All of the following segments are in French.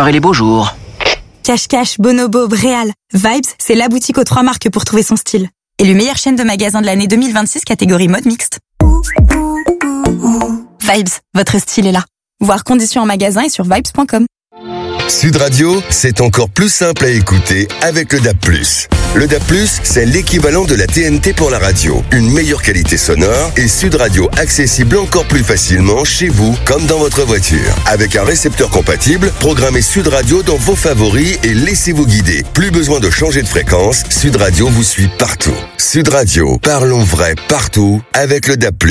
et les beaux jours. Cache-cache, Bonobo, Bréal. Vibes, c'est la boutique aux 3 marques pour trouver son style. Élue meilleure chaîne de magasins de l'année 2026 catégorie mode mixte. Vibes, votre style est là. Voir conditions en magasin et sur vibes.com. Sud Radio, c'est encore plus simple à écouter avec le DAB+. Le DAB+, c'est l'équivalent de la TNT pour la radio. Une meilleure qualité sonore et Sud Radio accessible encore plus facilement chez vous comme dans votre voiture. Avec un récepteur compatible, programmez Sud Radio dans vos favoris et laissez-vous guider. Plus besoin de changer de fréquence, Sud Radio vous suit partout. Sud Radio, parlons vrai partout avec le DAB+.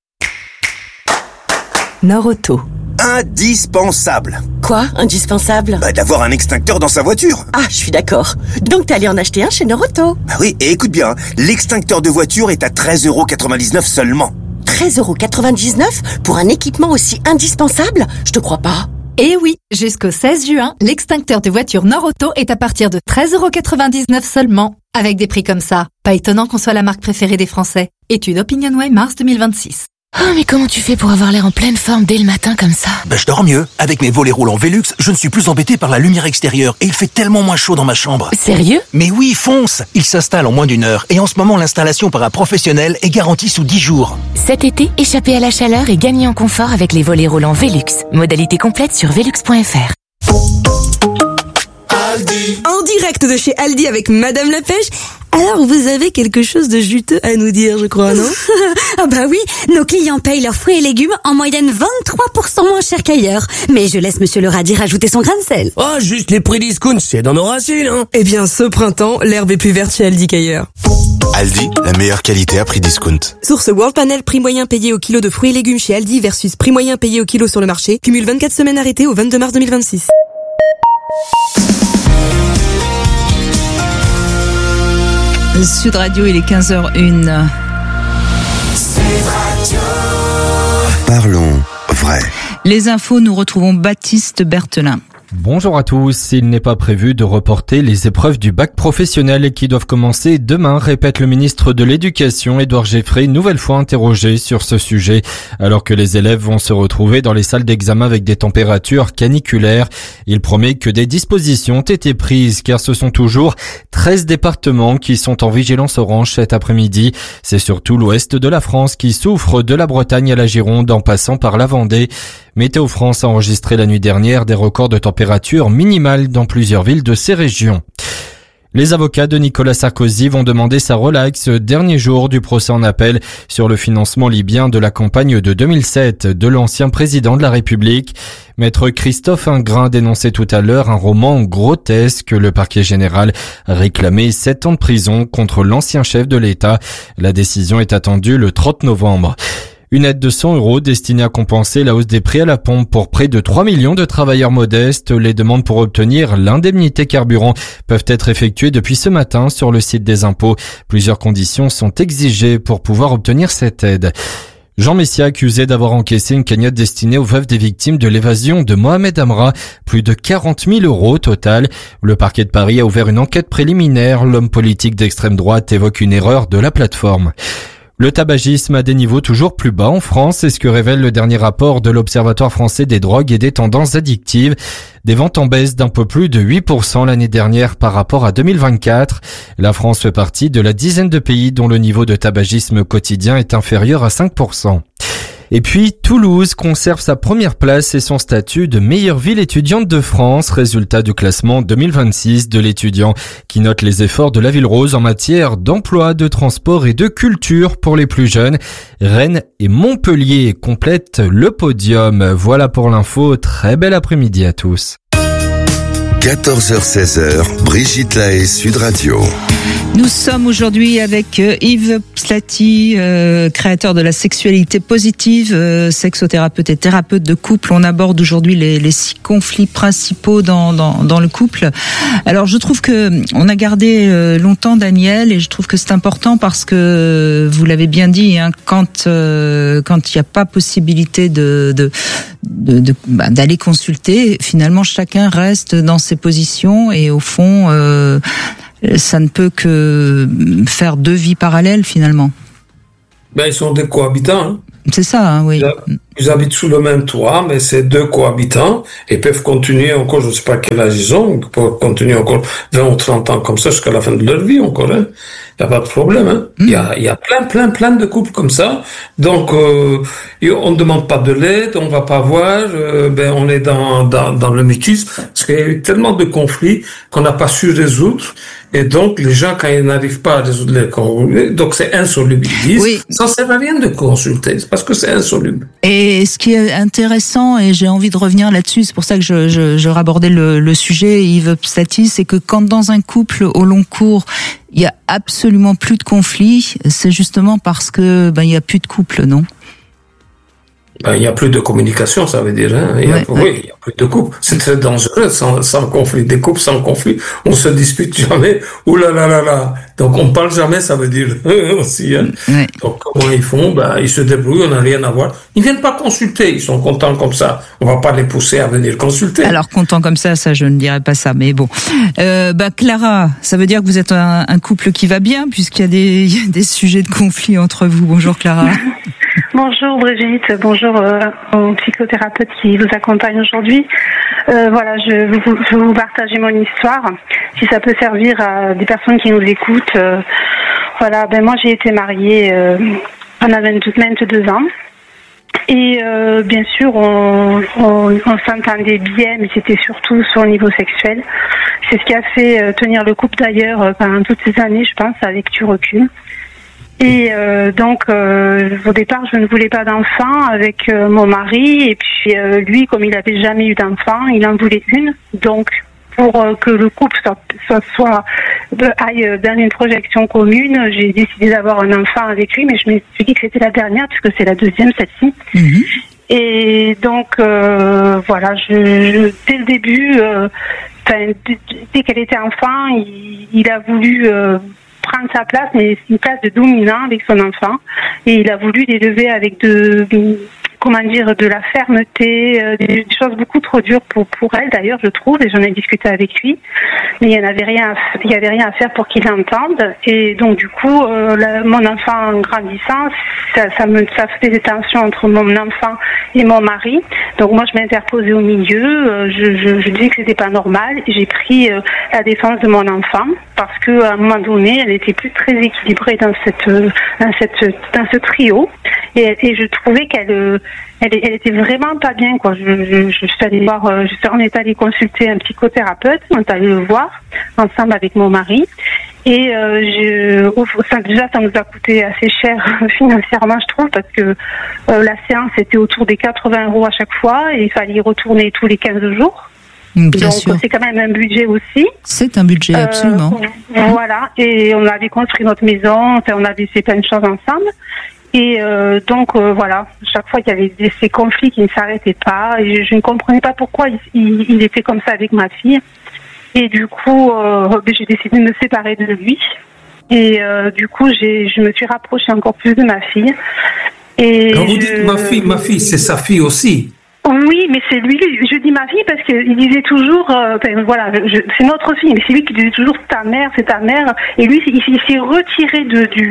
Norauto. Indispensable. Quoi, indispensable? D'avoir un extincteur dans sa voiture. Ah, je suis d'accord. Donc t'es allé en acheter un chez Norauto. Oui, et écoute bien, l'extincteur de voiture est à 13,99€ seulement. 13,99€ pour un équipement aussi indispensable? Je te crois pas. Eh oui, jusqu'au 16 juin, l'extincteur de voiture Norauto est à partir de 13,99€ seulement. Avec des prix comme ça, pas étonnant qu'on soit la marque préférée des Français. Étude OpinionWay mars 2026. Oh, mais comment tu fais pour avoir l'air en pleine forme dès le matin comme ça? Je dors mieux. Avec mes volets roulants Velux, je ne suis plus embêté par la lumière extérieure et il fait tellement moins chaud dans ma chambre. Sérieux? Mais oui, fonce! Il s'installe en moins d'1 heure et en ce moment, l'installation par un professionnel est garantie sous 10 jours. Cet été, échappez à la chaleur et gagnez en confort avec les volets roulants Velux. Modalité complète sur velux.fr. Aldi. En direct de chez Aldi avec Madame la Pêche. Alors, vous avez quelque chose de juteux à nous dire, je crois, non? Ah bah oui, nos clients payent leurs fruits et légumes en moyenne 23% moins cher qu'ailleurs. Mais je laisse Monsieur le radis rajouter son grain de sel. Oh, juste les prix discount, c'est dans nos racines, hein. Eh bien, ce printemps, l'herbe est plus verte chez Aldi qu'ailleurs. Aldi, la meilleure qualité à prix discount. Source World Panel, prix moyen payé au kilo de fruits et légumes chez Aldi versus prix moyen payé au kilo sur le marché. Cumule 24 semaines arrêtées au 22 mars 2026. Sud Radio, il est 15h01. Parlons vrai. Les infos, nous retrouvons Baptiste Berthelin. Bonjour à tous. Il n'est pas prévu de reporter les épreuves du bac professionnel qui doivent commencer demain, répète le ministre de l'Éducation, Édouard Géfré, nouvelle fois interrogé sur ce sujet. Alors que les élèves vont se retrouver dans les salles d'examen avec des températures caniculaires, il promet que des dispositions ont été prises car ce sont toujours 13 départements qui sont en vigilance orange cet après-midi. C'est surtout l'ouest de la France qui souffre, de la Bretagne à la Gironde en passant par la Vendée. Météo France a enregistré la nuit dernière des records de température minimale dans plusieurs villes de ces régions. Les avocats de Nicolas Sarkozy vont demander sa relaxe dernier jour du procès en appel sur le financement libyen de la campagne de 2007 de l'ancien président de la République. Maître Christophe Ingrin dénonçait tout à l'heure un roman grotesque. Le parquet général a réclamé 7 ans de prison contre l'ancien chef de l'État. La décision est attendue le 30 novembre. Une aide de 100 € destinée à compenser la hausse des prix à la pompe pour près de 3 millions de travailleurs modestes. Les demandes pour obtenir l'indemnité carburant peuvent être effectuées depuis ce matin sur le site des impôts. Plusieurs conditions sont exigées pour pouvoir obtenir cette aide. Jean Messia accusé d'avoir encaissé une cagnotte destinée aux veuves des victimes de l'évasion de Mohamed Amra. Plus de 40 000 € au total. Le parquet de Paris a ouvert une enquête préliminaire. L'homme politique d'extrême droite évoque une erreur de la plateforme. Le tabagisme a des niveaux toujours plus bas en France, c'est ce que révèle le dernier rapport de l'Observatoire français des drogues et des tendances addictives. Des ventes en baisse d'un peu plus de 8% l'année dernière par rapport à 2024. La France fait partie de la dizaine de pays dont le niveau de tabagisme quotidien est inférieur à 5%. Et puis, Toulouse conserve sa première place et son statut de meilleure ville étudiante de France, résultat du classement 2026 de l'étudiant, qui note les efforts de la ville rose en matière d'emploi, de transport et de culture pour les plus jeunes. Rennes et Montpellier complètent le podium. Voilà pour l'info. Très bel après-midi à tous. 14h-16h, Brigitte Lahaie, Sud Radio. Nous sommes aujourd'hui avec Yves Pslati, créateur de la sexualité positive, sexothérapeute et thérapeute de couple. On aborde aujourd'hui les 6 conflits principaux dans le couple. Alors je trouve que on a gardé longtemps Daniel et je trouve que c'est important parce que vous l'avez bien dit, hein, quand il n'y a pas possibilité d'aller consulter, finalement chacun reste dans ses positions et au fond ça ne peut que faire 2 vies parallèles finalement. Ils sont des cohabitants. Hein. C'est ça, hein, oui. Ils habitent sous le même toit, mais c'est 2 cohabitants et peuvent continuer encore, je ne sais pas quel âge ils ont, ils peuvent continuer encore 20 ou 30 ans comme ça jusqu'à la fin de leur vie encore. Il n'y a pas de problème. Il y a plein de couples comme ça. Donc, on ne demande pas de l'aide, on ne va pas voir. On est dans le mutisme parce qu'il y a eu tellement de conflits qu'on n'a pas su résoudre. Et donc, les gens, quand ils n'arrivent pas à résoudre les conflits, donc c'est insoluble. Ils disent, ça ne sert à rien de consulter, parce que c'est insoluble. Et ce qui est intéressant, et j'ai envie de revenir là-dessus, c'est pour ça que je rabordais le sujet, Yves Psati, c'est que quand dans un couple au long cours, il y a absolument plus de conflits, c'est justement parce que il y a plus de couple, non? Il n'y a plus de communication, ça veut dire. Il y a plus de couple. C'est très dangereux, sans conflit. Des couples sans conflit, on se dispute jamais. Ouh là là là là. Donc on parle jamais, ça veut dire aussi. Donc comment ils font? Ils se débrouillent, on n'a rien à voir. Ils viennent pas consulter, ils sont contents comme ça. On va pas les pousser à venir consulter. Alors contents comme ça je ne dirais pas ça, mais bon. Clara, ça veut dire que vous êtes un couple qui va bien, puisqu'il y a des sujets de conflit entre vous. Bonjour Clara. Bonjour Brigitte, bonjour aux psychothérapeutes qui vous accompagnent aujourd'hui. Je vais vous partager mon histoire, si ça peut servir à des personnes qui nous écoutent. Moi j'ai été mariée pendant 22 ans. Et bien sûr, on s'entendait bien, mais c'était surtout sur le niveau sexuel. C'est ce qui a fait tenir le couple d'ailleurs pendant toutes ces années, je pense, avec du recul. Et au départ, je ne voulais pas d'enfant avec mon mari. Et puis lui, comme il n'avait jamais eu d'enfant, il en voulait une. Donc, pour que le couple aille dans une projection commune, j'ai décidé d'avoir un enfant avec lui. Mais je me suis dit que c'était la dernière, puisque c'est la deuxième, celle-ci. Mm-hmm. Et donc, dès le début, dès qu'elle était enfant, il a voulu... prendre sa place, mais c'est une place de dominant avec son enfant, et il a voulu l'élever avec de la fermeté, des choses beaucoup trop dures pour elle d'ailleurs, je trouve, et j'en ai discuté avec lui, mais il y avait rien à faire pour qu'il l'entende. Et donc du coup, mon enfant grandissant, ça faisait des tensions entre mon enfant et mon mari. Donc moi je m'interposais au milieu, je disais que c'était pas normal, et j'ai pris la défense de mon enfant, parce que à un moment donné elle n'était plus très équilibrée dans ce trio, et je trouvais qu'elle était vraiment pas bien, quoi. On est allé consulter un psychothérapeute, on est allé le voir ensemble avec mon mari, et déjà ça nous a coûté assez cher financièrement, je trouve, parce que la séance était autour des 80 € à chaque fois, et il fallait y retourner tous les 15 jours. Bien sûr. C'est quand même un budget aussi. C'est un budget, absolument. Voilà, et on avait construit notre maison, on avait fait plein de choses ensemble. Et chaque fois il y avait ces conflits qui ne s'arrêtaient pas, et je ne comprenais pas pourquoi il était comme ça avec ma fille. Et du coup, j'ai décidé de me séparer de lui. Et du coup, je me suis rapprochée encore plus de ma fille. Et quand vous dites ma fille, c'est sa fille aussi. Oui, mais c'est lui, je dis ma fille parce qu'il disait toujours, c'est notre fille, mais c'est lui qui disait toujours ta mère, c'est ta mère, et lui, il s'est retiré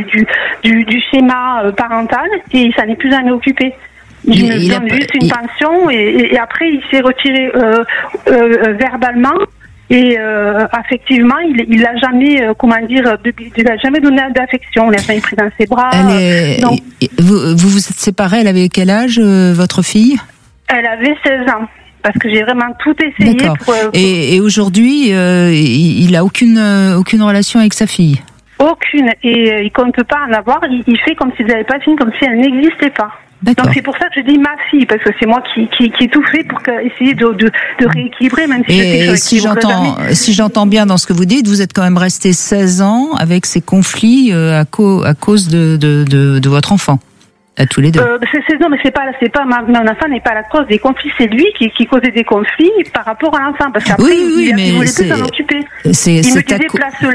du schéma parental, et il s'en est plus jamais occupé. Il me donne juste une pension, et après il s'est retiré verbalement, et affectivement, il l'a jamais, il a jamais donné d'affection, il l'a jamais pris dans ses bras. Vous vous êtes séparés, elle avait quel âge, votre fille? Elle avait 16 ans, parce que j'ai vraiment tout essayé. D'accord. Et aujourd'hui, il a aucune relation avec sa fille? Aucune, et il compte pas en avoir. Il fait comme s'il n'avait pas fini, comme si elle n'existait pas. D'accord. Donc c'est pour ça que je dis ma fille, parce que c'est moi qui ai tout fait pour essayer de rééquilibrer, même si je sais que si j'entends bien dans ce que vous dites, vous êtes quand même resté 16 ans avec ces conflits à cause de votre enfant. À tous les deux. Non, mais c'est pas mon enfant n'est pas la cause des conflits, c'est lui qui causait des conflits par rapport à l'enfant, parce qu'après il voulait plus s'en occuper. Il me disait place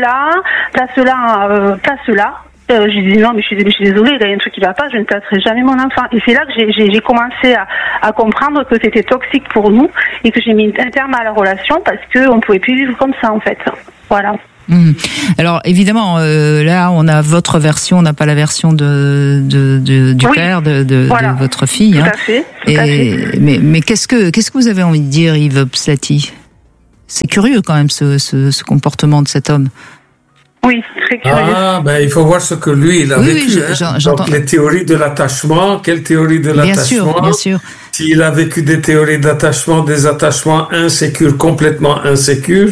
là. Je disais non, mais je suis désolée, il y a un truc qui va pas, je ne placerai jamais mon enfant. Et c'est là que j'ai commencé à comprendre que c'était toxique pour nous, et que j'ai mis un terme à la relation, parce que on pouvait plus vivre comme ça, en fait. Voilà. Alors évidemment, là on a votre version, on n'a pas la version du père de votre fille. Tout à fait. Mais qu'est-ce que vous avez envie de dire, Yves Pslati? C'est curieux quand même ce comportement de cet homme. Oui, très curieux. Il faut voir ce que lui il a vécu. Donc les théories de l'attachement, quelle théorie de l'attachement? Bien sûr. S'il a vécu des théories d'attachement, des attachements insécures, complètement insécures,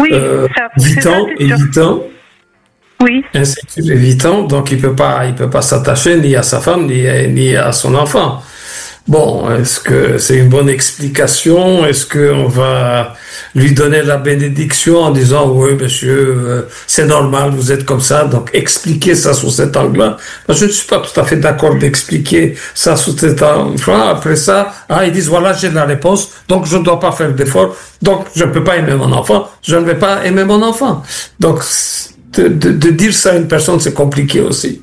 évitant. Oui. Insécure, évitant, donc il peut pas s'attacher ni à sa femme ni à son enfant. Bon, est-ce que c'est une bonne explication? Est-ce qu'on va lui donner la bénédiction en disant oui, monsieur, c'est normal, vous êtes comme ça, donc expliquer ça sous cet angle-là. Je ne suis pas tout à fait d'accord d'expliquer ça sous cet angle-là. Après ça, ils disent voilà, j'ai la réponse, donc je ne dois pas faire d'effort, donc je ne peux pas aimer mon enfant, je ne vais pas aimer mon enfant. Donc de dire ça à une personne, c'est compliqué aussi.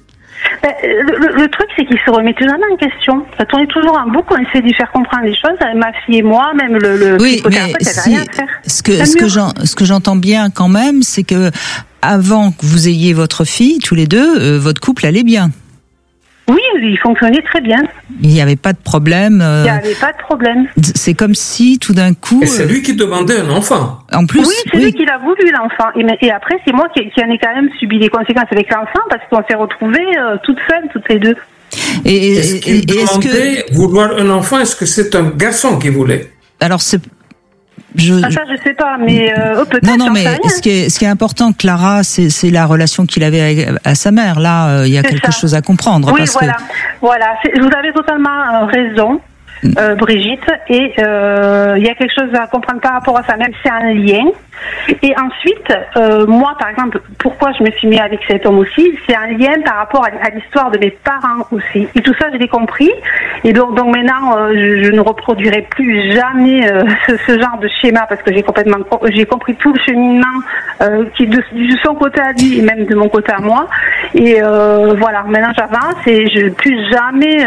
Le truc, c'est qu'il se remet jamais en question. Ça tournait toujours en boucle. On essaie de lui faire comprendre les choses. Ma fille et moi, même le psychothérapeute, il n'y avait rien à faire. Ce que j'entends bien quand même, c'est que avant que vous ayez votre fille, tous les deux, votre couple allait bien. Oui, il fonctionnait très bien. Il n'y avait pas de problème. Il n'y avait pas de problème. C'est comme si tout d'un coup. Et c'est lui qui demandait un enfant. En plus. Oui, c'est lui qui l'a voulu l'enfant. Et après, c'est moi qui en ai quand même subi les conséquences avec l'enfant parce qu'on s'est retrouvés toutes seules, toutes les deux. Est-ce qu'il demandait vouloir un enfant? Est-ce que c'est un garçon qui voulait? Alors c'est. Ça, je sais pas, mais peut-être. Non, mais ce qui est important, Clara, c'est la relation qu'il avait à sa mère. Là, il y a quelque chose à comprendre. Oui, voilà. Vous avez totalement raison, Brigitte. Et il y a quelque chose à comprendre par rapport à sa mère. C'est un lien. Et ensuite, moi, par exemple, pourquoi je me suis mis avec cet homme aussi, c'est un lien par rapport à l'histoire de mes parents aussi. Et tout ça, je l'ai compris. Et donc maintenant, je ne reproduirai plus jamais ce genre de schéma parce que j'ai compris tout le cheminement qui de son côté à lui et même de mon côté à moi. Et voilà, maintenant j'avance et plus jamais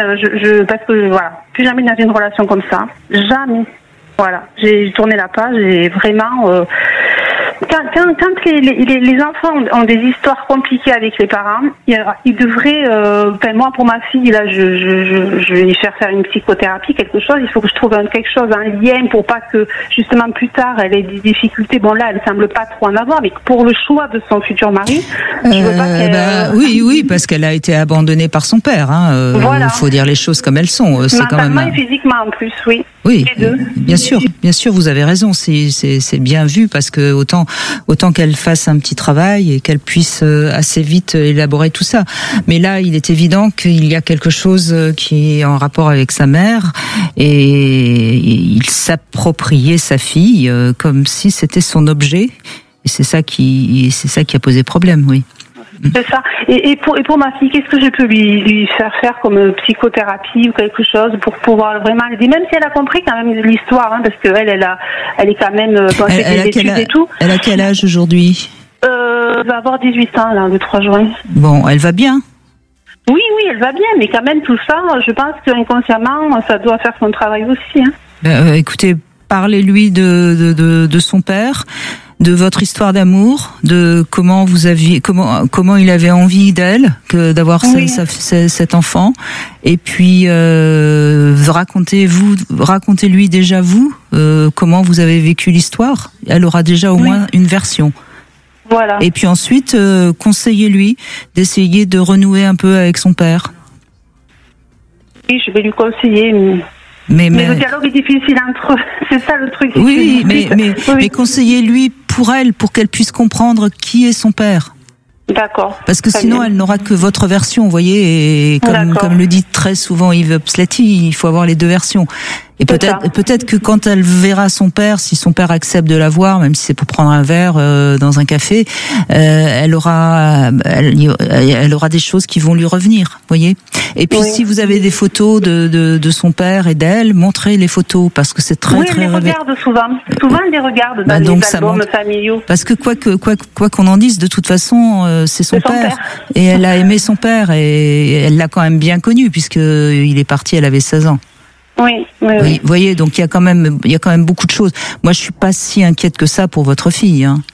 jamais dans une relation comme ça, jamais. Voilà, j'ai tourné la page et vraiment. Quand les enfants ont des histoires compliquées avec les parents, ils devraient. Moi, pour ma fille, là, je vais faire une psychothérapie, quelque chose. Il faut que je trouve quelque chose, un lien, pour pas que justement plus tard elle ait des difficultés. Bon, là, elle semble pas trop en avoir, mais pour le choix de son futur mari, je veux pas qu'elle. Oui, parce qu'elle a été abandonnée par son père. Voilà. Il faut dire les choses comme elles sont. C'est quand même. Et physiquement en plus, oui. Oui, bien sûr, vous avez raison. C'est bien vu parce que autant qu'elle fasse un petit travail et qu'elle puisse assez vite élaborer tout ça. Mais là, il est évident qu'il y a quelque chose qui est en rapport avec sa mère et il s'appropriait sa fille comme si c'était son objet. Et c'est ça qui a posé problème, oui. C'est ça. Et pour ma fille, qu'est-ce que je peux lui faire comme psychothérapie ou quelque chose pour pouvoir vraiment l'aider, même si elle a compris quand même l'histoire, parce que elle est quand même elle des études et tout. Elle a quel âge aujourd'hui? Elle va avoir 18 ans là, le 3 juin. Bon, elle va bien. Oui, elle va bien, mais quand même tout ça, je pense qu'inconsciemment, ça doit faire son travail aussi. Écoutez, parlez-lui de son père, de votre histoire d'amour, de comment il avait envie d'elle, d'avoir cet enfant, et puis racontez-lui déjà comment vous avez vécu l'histoire. Elle aura déjà au moins une version. Voilà. Et puis ensuite, conseillez-lui d'essayer de renouer un peu avec son père. Oui, je vais lui conseiller. Mais le dialogue est difficile entre eux. C'est ça le truc. Oui, mais conseillez-lui pour elle, pour qu'elle puisse comprendre qui est son père. D'accord. Parce que sinon, elle n'aura que votre version, vous voyez. Et comme le dit très souvent Yves Pslati, il faut avoir les deux versions. Et peut-être que quand elle verra son père, si son père accepte de la voir, même si c'est pour prendre un verre dans un café, elle aura des choses qui vont lui revenir, voyez. Et puis si vous avez des photos de son père et d'elle, montrez les photos parce que c'est très elle les regarde souvent. Souvent elle les regarde dans les albums familiaux. Parce que quoi qu'on en dise, de toute façon, c'est son père et elle a aimé son père et elle l'a quand même bien connu puisque il est parti, elle avait 16 ans. Oui. Vous voyez, donc il y a quand même beaucoup de choses. Moi, je suis pas si inquiète que ça pour votre fille.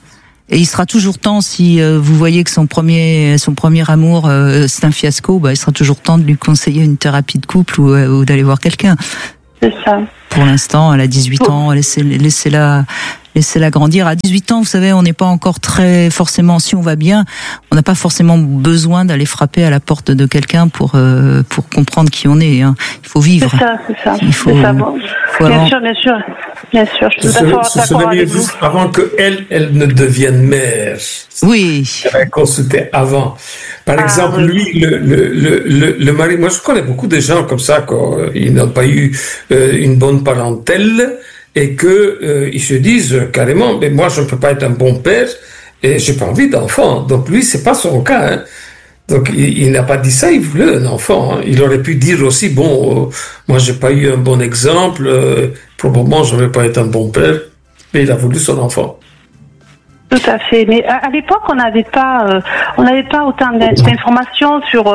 Et il sera toujours temps, si vous voyez que son premier amour c'est un fiasco, il sera toujours temps de lui conseiller une thérapie de couple ou d'aller voir quelqu'un. C'est ça. Pour l'instant, elle a 18 ans, laissez-la grandir. À 18 ans, vous savez, on n'est pas encore très forcément, si on va bien, on n'a pas forcément besoin d'aller frapper à la porte de quelqu'un pour comprendre qui on est. Hein. Il faut vivre. C'est ça. Bon. Bien sûr. Je suis d'accord avec vous. Avant qu'elle ne devienne mère. Oui. Elle a consulté avant. Par exemple, lui, le mari, moi je connais beaucoup de gens comme ça, ils n'ont pas eu une bonne parentèle, et que ils se disent carrément, mais moi je ne peux pas être un bon père et j'ai pas envie d'enfant. Donc lui, c'est pas son cas. Hein. Donc il n'a pas dit ça, il voulait un enfant. Hein. Il aurait pu dire aussi, moi j'ai pas eu un bon exemple, probablement je vais pas être un bon père, mais il a voulu son enfant. Tout à fait. Mais à l'époque, on n'avait pas autant d'informations sur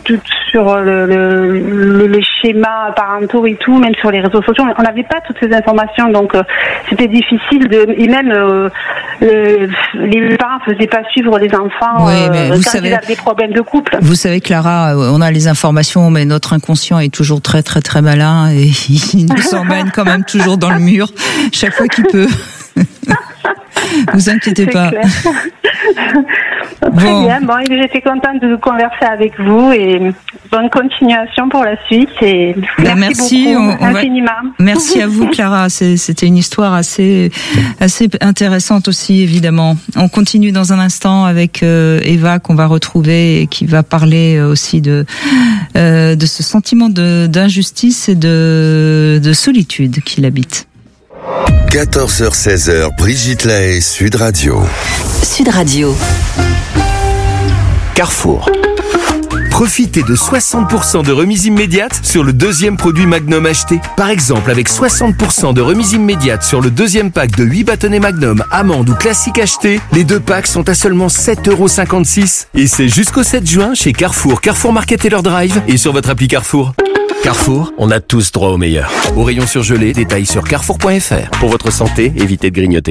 les schémas parentaux et tout, même sur les réseaux sociaux. On n'avait pas toutes ces informations, donc c'était difficile et même les parents faisaient pas suivre les enfants quand ils avaient des problèmes de couple. Vous savez, Clara, on a les informations, mais notre inconscient est toujours très très très malin et il nous emmène quand même toujours dans le mur chaque fois qu'il peut. Vous inquiétez pas. Très bien. J'étais contente de converser avec vous et bonne continuation pour la suite. Et merci beaucoup, infiniment. Merci à vous, Clara. C'était une histoire assez intéressante aussi, évidemment. On continue dans un instant avec Eva qu'on va retrouver et qui va parler aussi de ce sentiment d'injustice et de solitude qu'il habite. 14h-16h, Brigitte Lahaie, Sud Radio. Sud Radio. Carrefour. Profitez de 60% de remise immédiate sur le deuxième produit Magnum acheté. Par exemple, avec 60% de remise immédiate sur le deuxième pack de 8 bâtonnets Magnum, amande ou classique acheté, les deux packs sont à seulement 7,56 €. Et c'est jusqu'au 7 juin chez Carrefour, Carrefour Market et leur drive et sur votre appli Carrefour. Carrefour, on a tous droit au meilleur. Au rayon surgelé, détails sur carrefour.fr. Pour votre santé, évitez de grignoter.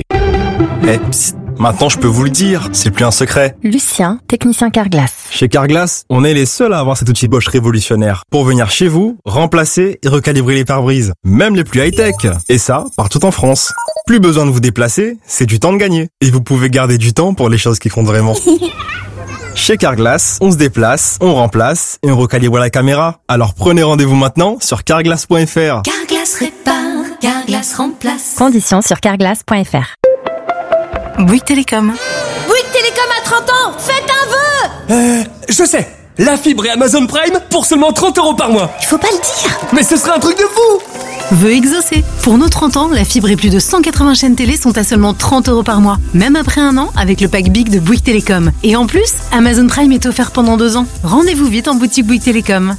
Psst, maintenant je peux vous le dire, c'est plus un secret. Lucien, technicien Carglass. Chez Carglass, on est les seuls à avoir cet outil Bosch révolutionnaire pour venir chez vous, remplacer et recalibrer les pare-brises, même les plus high-tech. Et ça, partout en France. Plus besoin de vous déplacer, c'est du temps de gagner. Et vous pouvez garder du temps pour les choses qui comptent vraiment. Chez Carglass, on se déplace, on remplace et on recalibre la caméra. Alors prenez rendez-vous maintenant sur carglass.fr. Carglass répare, Carglass remplace. Conditions sur carglass.fr. Bouygues Télécom. Bouygues Télécom à 30 ans, faites un vœu. Je sais. La fibre et Amazon Prime pour seulement 30 € par mois. Il faut pas le dire. Mais ce serait un truc de fou. Vœu exaucé. Pour nos 30 ans, la fibre et plus de 180 chaînes télé sont à seulement 30 € par mois. Même après un an, avec le pack Big de Bouygues Télécom. Et en plus, Amazon Prime est offert pendant 2 ans. Rendez-vous vite en boutique Bouygues Télécom.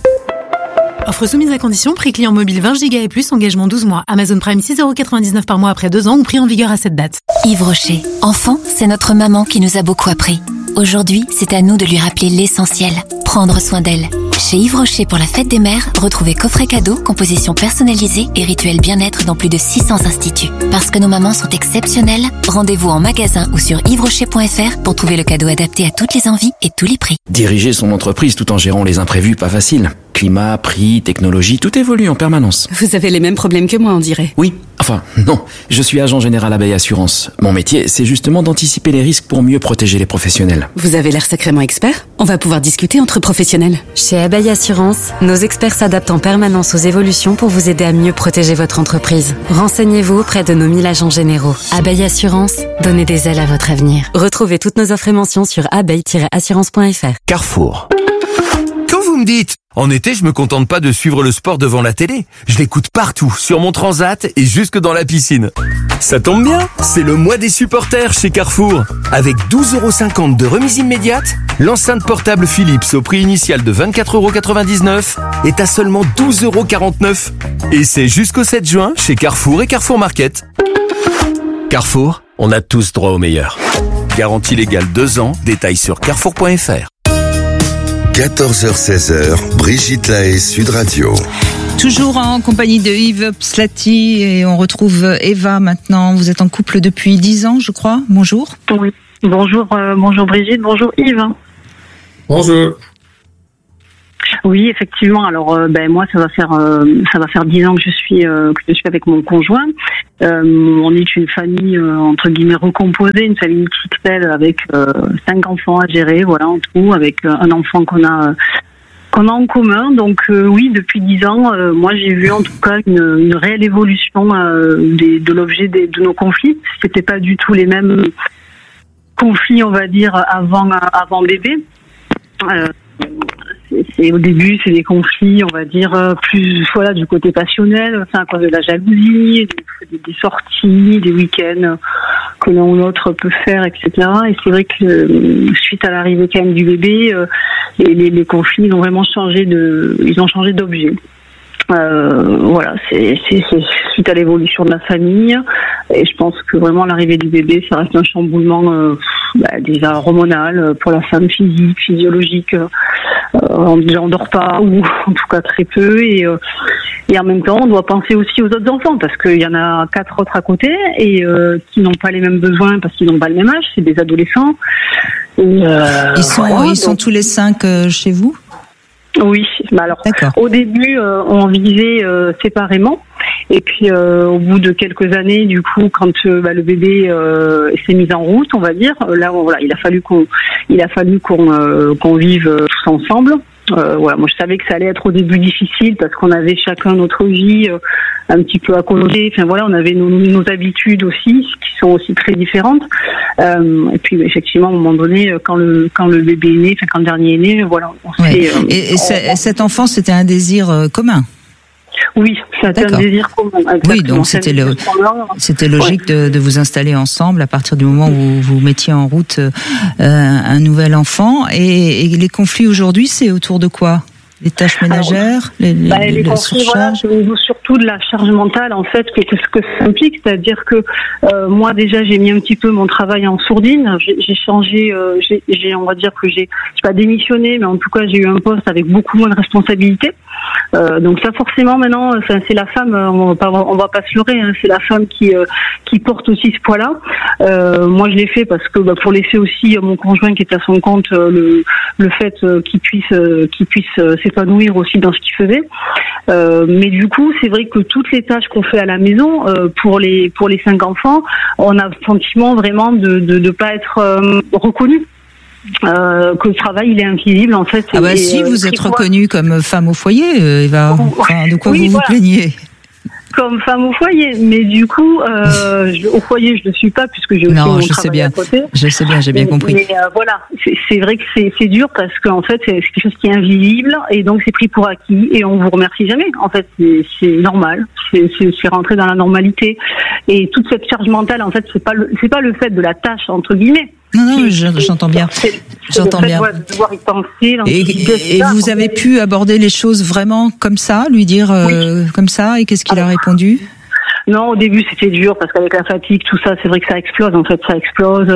Offre soumise à condition, prix client mobile 20 Go et plus, engagement 12 mois. Amazon Prime 6,99 € par mois après 2 ans ou prix en vigueur à cette date. Yves Rocher. Enfant, c'est notre maman qui nous a beaucoup appris. Aujourd'hui, c'est à nous de lui rappeler l'essentiel. Prendre soin d'elle. Chez Yves Rocher pour la fête des mères, retrouvez coffret cadeau, composition personnalisée et rituel bien-être dans plus de 600 instituts. Parce que nos mamans sont exceptionnelles, rendez-vous en magasin ou sur yvesrocher.fr pour trouver le cadeau adapté à toutes les envies et tous les prix. Diriger son entreprise tout en gérant les imprévus, pas facile. Climat, prix, technologie, tout évolue en permanence. Vous avez les mêmes problèmes que moi, on dirait. Oui, enfin, non. Je suis agent général Abeille Assurance. Mon métier, c'est justement d'anticiper les risques pour mieux protéger les professionnels. Vous avez l'air sacrément expert. On va pouvoir discuter entre professionnels. Chez Abeille Assurance, nos experts s'adaptent en permanence aux évolutions pour vous aider à mieux protéger votre entreprise. Renseignez-vous auprès de nos 1000 agents généraux. Abeille Assurance, donnez des ailes à votre avenir. Retrouvez toutes nos offres et mentions sur abeille-assurance.fr. Carrefour. Quand vous me dites en été, je me contente pas de suivre le sport devant la télé. Je l'écoute partout, sur mon transat et jusque dans la piscine. Ça tombe bien, c'est le mois des supporters chez Carrefour. Avec 12,50 € de remise immédiate, l'enceinte portable Philips au prix initial de 24,99 € est à seulement 12,49 €. Et c'est jusqu'au 7 juin chez Carrefour et Carrefour Market. Carrefour, on a tous droit au meilleur. Garantie légale 2 ans, détails sur carrefour.fr. 14h-16h, Brigitte Lahaie, Sud Radio. Toujours en compagnie de Yves Pslati et on retrouve Eva maintenant. Vous êtes en couple depuis 10 ans, je crois. Bonjour. Oui. Bonjour Brigitte, bonjour Yves. Bonjour. Oui, effectivement. Alors, moi, ça va faire 10 ans que je suis avec mon conjoint. On est une famille entre guillemets recomposée, une famille XXL avec 5 enfants à gérer, voilà, en tout, avec un enfant qu'on a en commun. Donc oui, depuis 10 ans, moi j'ai vu en tout cas une réelle évolution de l'objet de nos conflits. C'était pas du tout les mêmes conflits, on va dire, avant bébé. Au début, c'est des conflits, on va dire, plus du côté passionnel, à cause de la jalousie, des sorties, des week-ends que l'un ou l'autre peut faire, etc. Et c'est vrai que suite à l'arrivée quand même du bébé, les conflits ils ont vraiment changé d'objet. C'est suite à l'évolution de la famille, et je pense que vraiment l'arrivée du bébé, ça reste un chamboulement déjà hormonal pour la femme, physique, physiologique. On dort pas, ou en tout cas très peu, et en même temps on doit penser aussi aux autres enfants, parce qu'il y en a 4 autres à côté et qui n'ont pas les mêmes besoins parce qu'ils n'ont pas le même âge, c'est des adolescents. Ils sont tous les 5 chez vous? Oui, alors au début on vivait séparément, et puis au bout de quelques années, du coup, quand le bébé s'est mis en route, on va dire, là il a fallu qu'on vive tous ensemble. Moi je savais que ça allait être au début difficile parce qu'on avait chacun notre vie un petit peu à côté. Enfin voilà, on avait nos habitudes aussi qui sont aussi très différentes. Et puis effectivement, à un moment donné, quand le bébé est né, quand le dernier est né, voilà, on s'est. Cet enfant, c'était un désir commun. Oui, c'était un désir commun. Exactement. Oui, donc c'était logique de vous installer ensemble à partir du moment où vous mettiez en route un nouvel enfant. Et les conflits aujourd'hui, c'est autour de quoi? Les tâches ménagères, les conflits, surtout de la charge mentale, en fait, que ça implique, c'est-à-dire que moi déjà j'ai mis un petit peu mon travail en sourdine, j'ai changé, on va dire que j'ai pas démissionné, mais en tout cas j'ai eu un poste avec beaucoup moins de responsabilités. Donc ça forcément maintenant, c'est la femme, on va pas se leurrer, hein, c'est la femme qui porte aussi ce poids-là. Moi je l'ai fait parce que pour laisser aussi mon conjoint qui est à son compte le fait qu'il puisse s'épanouir aussi dans ce qu'il faisait. Mais du coup, c'est vrai que toutes les tâches qu'on fait à la maison pour les 5 enfants, on a le sentiment vraiment de pas être reconnu. Que le travail il est invisible en fait. Si vous êtes reconnue comme femme au foyer, Eva, de quoi vous plaignez? Comme femme au foyer, mais du coup, au foyer, je ne suis pas, puisque j'ai aussi mon travail à côté. Je sais bien, j'ai bien compris. Mais voilà, c'est vrai que c'est dur, parce qu'en fait, c'est quelque chose qui est invisible, et donc c'est pris pour acquis, et on vous remercie jamais. En fait, c'est normal, c'est rentré dans la normalité. Et toute cette charge mentale, en fait, c'est pas le fait de la tâche, entre guillemets. Non, j'entends bien. J'entends bien. De devoir y penser. Et vous avez pu aborder les choses vraiment comme ça, lui dire comme ça, et qu'est-ce qu'il a répondu? Non, au début c'était dur parce qu'avec la fatigue, tout ça, c'est vrai que ça explose. En fait, ça explose.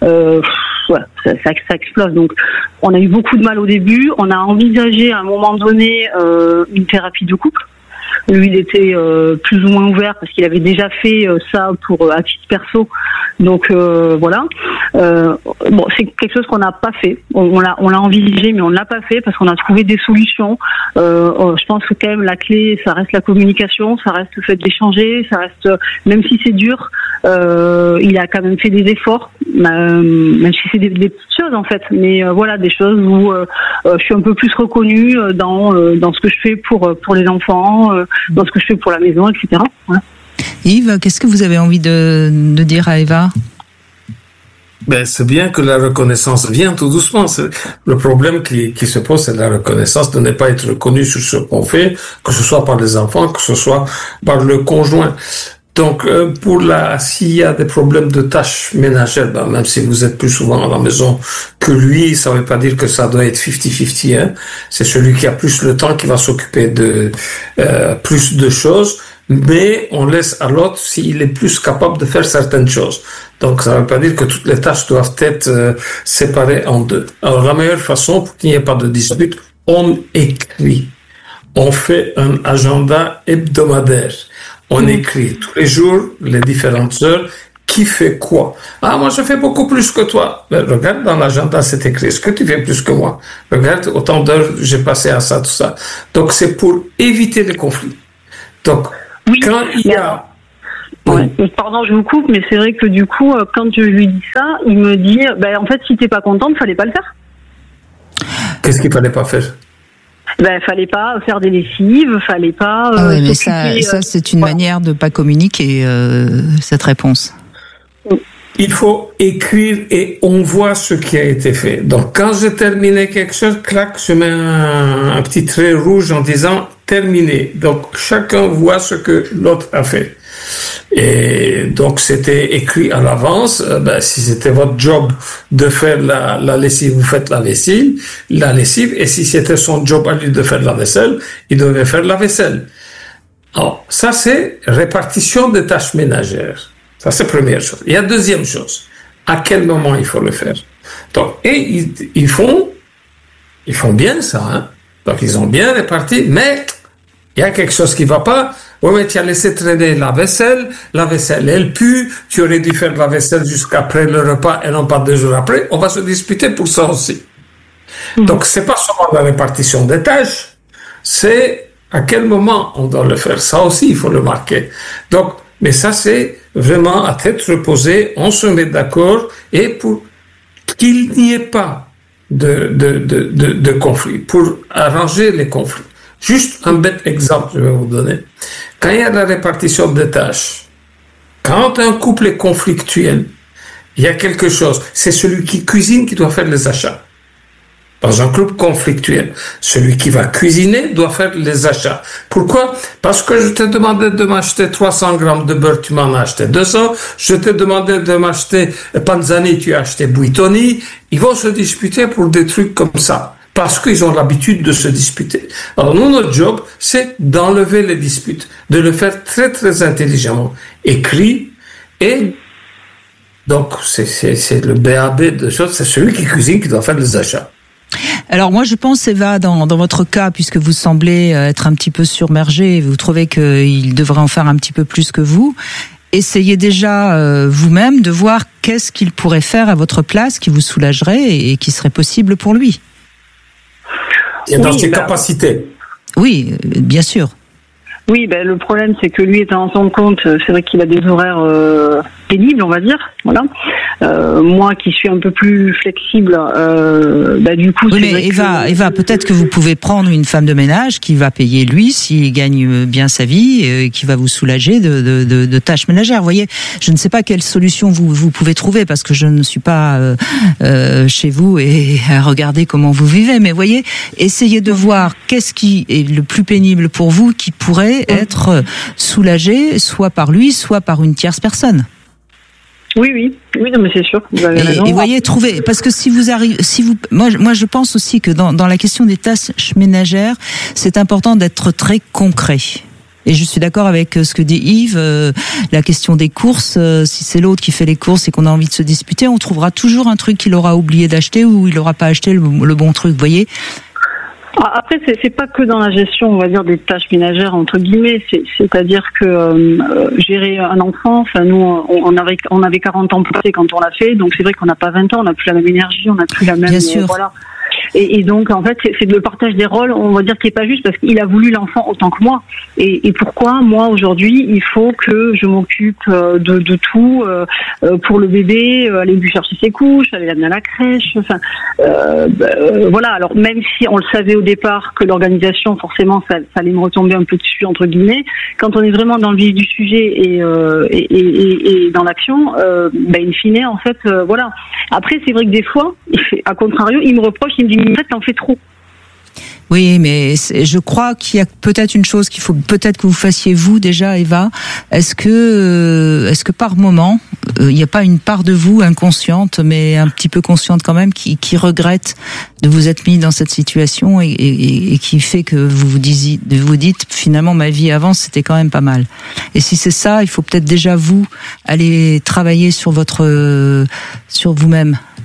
Ça explose. Donc, on a eu beaucoup de mal au début. On a envisagé à un moment donné une thérapie de couple. Lui, il était plus ou moins ouvert parce qu'il avait déjà fait ça à titre perso. Donc voilà. C'est quelque chose qu'on n'a pas fait. On l'a envisagé, mais on ne l'a pas fait parce qu'on a trouvé des solutions. Je pense que quand même la clé, ça reste la communication, ça reste le fait d'échanger, ça reste, même si c'est dur, il a quand même fait des efforts, même si c'est des petites choses en fait. Mais voilà, des choses où je suis un peu plus reconnue dans ce que je fais pour les enfants, dans ce que je fais pour la maison, etc. Voilà. Yves, qu'est-ce que vous avez envie de dire à Eva? C'est bien que la reconnaissance vienne tout doucement. Le problème qui se pose, c'est la reconnaissance, de ne pas être reconnu sur ce qu'on fait, que ce soit par les enfants, que ce soit par le conjoint. Donc, s'il y a des problèmes de tâches ménagères, même si vous êtes plus souvent à la maison que lui, ça ne veut pas dire que ça doit être 50-50, hein. C'est celui qui a plus le temps qui va s'occuper de plus de choses, mais on laisse à l'autre s'il est plus capable de faire certaines choses. Donc, ça ne veut pas dire que toutes les tâches doivent être séparées en deux. Alors, la meilleure façon pour qu'il n'y ait pas de dispute, on écrit. On fait un agenda hebdomadaire. On écrit tous les jours, les différentes heures, qui fait quoi. Ah, moi, je fais beaucoup plus que toi. Mais regarde, dans l'agenda, c'est écrit. Est-ce que tu fais plus que moi? Regarde, autant d'heures j'ai passé à ça, tout ça. Donc, c'est pour éviter les conflits. Donc, quand il y a... Ouais. Pardon, je vous coupe, mais c'est vrai que du coup, quand je lui dis ça, il me dit, en fait, si t'es pas contente, fallait pas le faire. Qu'est-ce qu'il fallait pas faire? Fallait pas faire des lessives, fallait pas... oui, mais ça c'est une manière de pas communiquer cette réponse. Il faut écrire et on voit ce qui a été fait. Donc, quand j'ai terminé quelque chose, clac, je mets un petit trait rouge en disant terminé. Donc, chacun voit ce que l'autre a fait. Et donc, c'était écrit à l'avance. Si c'était votre job de faire la lessive, vous faites la lessive. Et si c'était son job à lui de faire la vaisselle, il devait faire la vaisselle. Alors, ça, c'est répartition des tâches ménagères. Ça, c'est la première chose. Il y a deuxième chose. À quel moment il faut le faire? Donc, et ils font bien ça, hein. Donc, ils ont bien réparti, mais il y a quelque chose qui va pas. Oui, mais tu as laissé traîner la vaisselle, elle pue, tu aurais dû faire la vaisselle jusqu'après le repas et non pas 2 jours après. On va se disputer pour ça aussi. Donc, c'est pas seulement la répartition des tâches, c'est à quel moment on doit le faire. Ça aussi, il faut le marquer. Donc, mais ça, c'est vraiment à tête reposée, on se met d'accord, et pour qu'il n'y ait pas de conflit, pour arranger les conflits. Juste un bête exemple, je vais vous donner. Quand il y a la répartition des tâches, quand un couple est conflictuel, il y a quelque chose, c'est celui qui cuisine qui doit faire les achats. Dans un couple conflictuel, celui qui va cuisiner doit faire les achats. Pourquoi? Parce que je t'ai demandé de m'acheter 300 grammes de beurre, tu m'en as acheté 200. Je t'ai demandé de m'acheter Panzani, tu as acheté Buitoni. Ils vont se disputer pour des trucs comme ça. Parce qu'ils ont l'habitude de se disputer. Alors nous, notre job, c'est d'enlever les disputes, de le faire très très intelligemment, écrit, et donc c'est le BAB de choses, c'est celui qui cuisine qui doit faire les achats. Alors moi je pense, Eva, dans votre cas, puisque vous semblez être un petit peu submergée, vous trouvez qu'il devrait en faire un petit peu plus que vous, essayez déjà vous-même de voir qu'est-ce qu'il pourrait faire à votre place qui vous soulagerait et qui serait possible pour lui. Et dans ses capacités. Oui, bien sûr. Oui, le problème, c'est que lui, étant en son compte, c'est vrai qu'il a des horaires pénibles, on va dire. Voilà. Moi, qui suis un peu plus flexible, du coup... Oui, mais Eva, peut-être que vous pouvez prendre une femme de ménage qui va payer lui s'il gagne bien sa vie et qui va vous soulager de tâches ménagères. Vous voyez, je ne sais pas quelle solution vous pouvez trouver parce que je ne suis pas chez vous et à regarder comment vous vivez. Mais voyez, essayez de voir qu'est-ce qui est le plus pénible pour vous qui pourrait être soulagé soit par lui, soit par une tierce personne. Oui, non, mais c'est sûr. Vous avez raison. Et voyez, trouvez, parce que moi, je pense aussi que dans la question des tâches ménagères, c'est important d'être très concret. Et je suis d'accord avec ce que dit Yves, la question des courses, si c'est l'autre qui fait les courses et qu'on a envie de se disputer, on trouvera toujours un truc qu'il aura oublié d'acheter ou il n'aura pas acheté le bon truc, vous voyez. Après, c'est pas que dans la gestion, on va dire, des tâches ménagères entre guillemets. C'est-à-dire que gérer un enfant, enfin nous, on avait 40 ans passés quand on l'a fait, donc c'est vrai qu'on n'a pas 20 ans, on n'a plus la même énergie, on n'a plus la même. Bien sûr. Voilà. Et donc, en fait, c'est le partage des rôles, on va dire, qui est pas juste parce qu'il a voulu l'enfant autant que moi. Et pourquoi, moi, aujourd'hui, il faut que je m'occupe de tout pour le bébé, aller lui chercher ses couches, aller l'amener à la crèche, enfin, voilà. Alors, même si on le savait au départ que l'organisation, forcément, ça allait me retomber un peu dessus, entre guillemets, quand on est vraiment dans le vif du sujet et dans l'action, in fine, en fait, voilà. Après, c'est vrai que des fois, à contrario, il me reproche, il me dit, en fait, t'en fais trop. Oui, mais je crois qu'il y a peut-être une chose qu'il faut peut-être que vous fassiez vous déjà, Eva. Est-ce que par moment, il n'y a pas une part de vous inconsciente, mais un petit peu consciente quand même, qui regrette de vous être mis dans cette situation et qui fait que vous dites finalement ma vie avant c'était quand même pas mal. Et si c'est ça, il faut peut-être déjà vous aller travailler sur vous-même.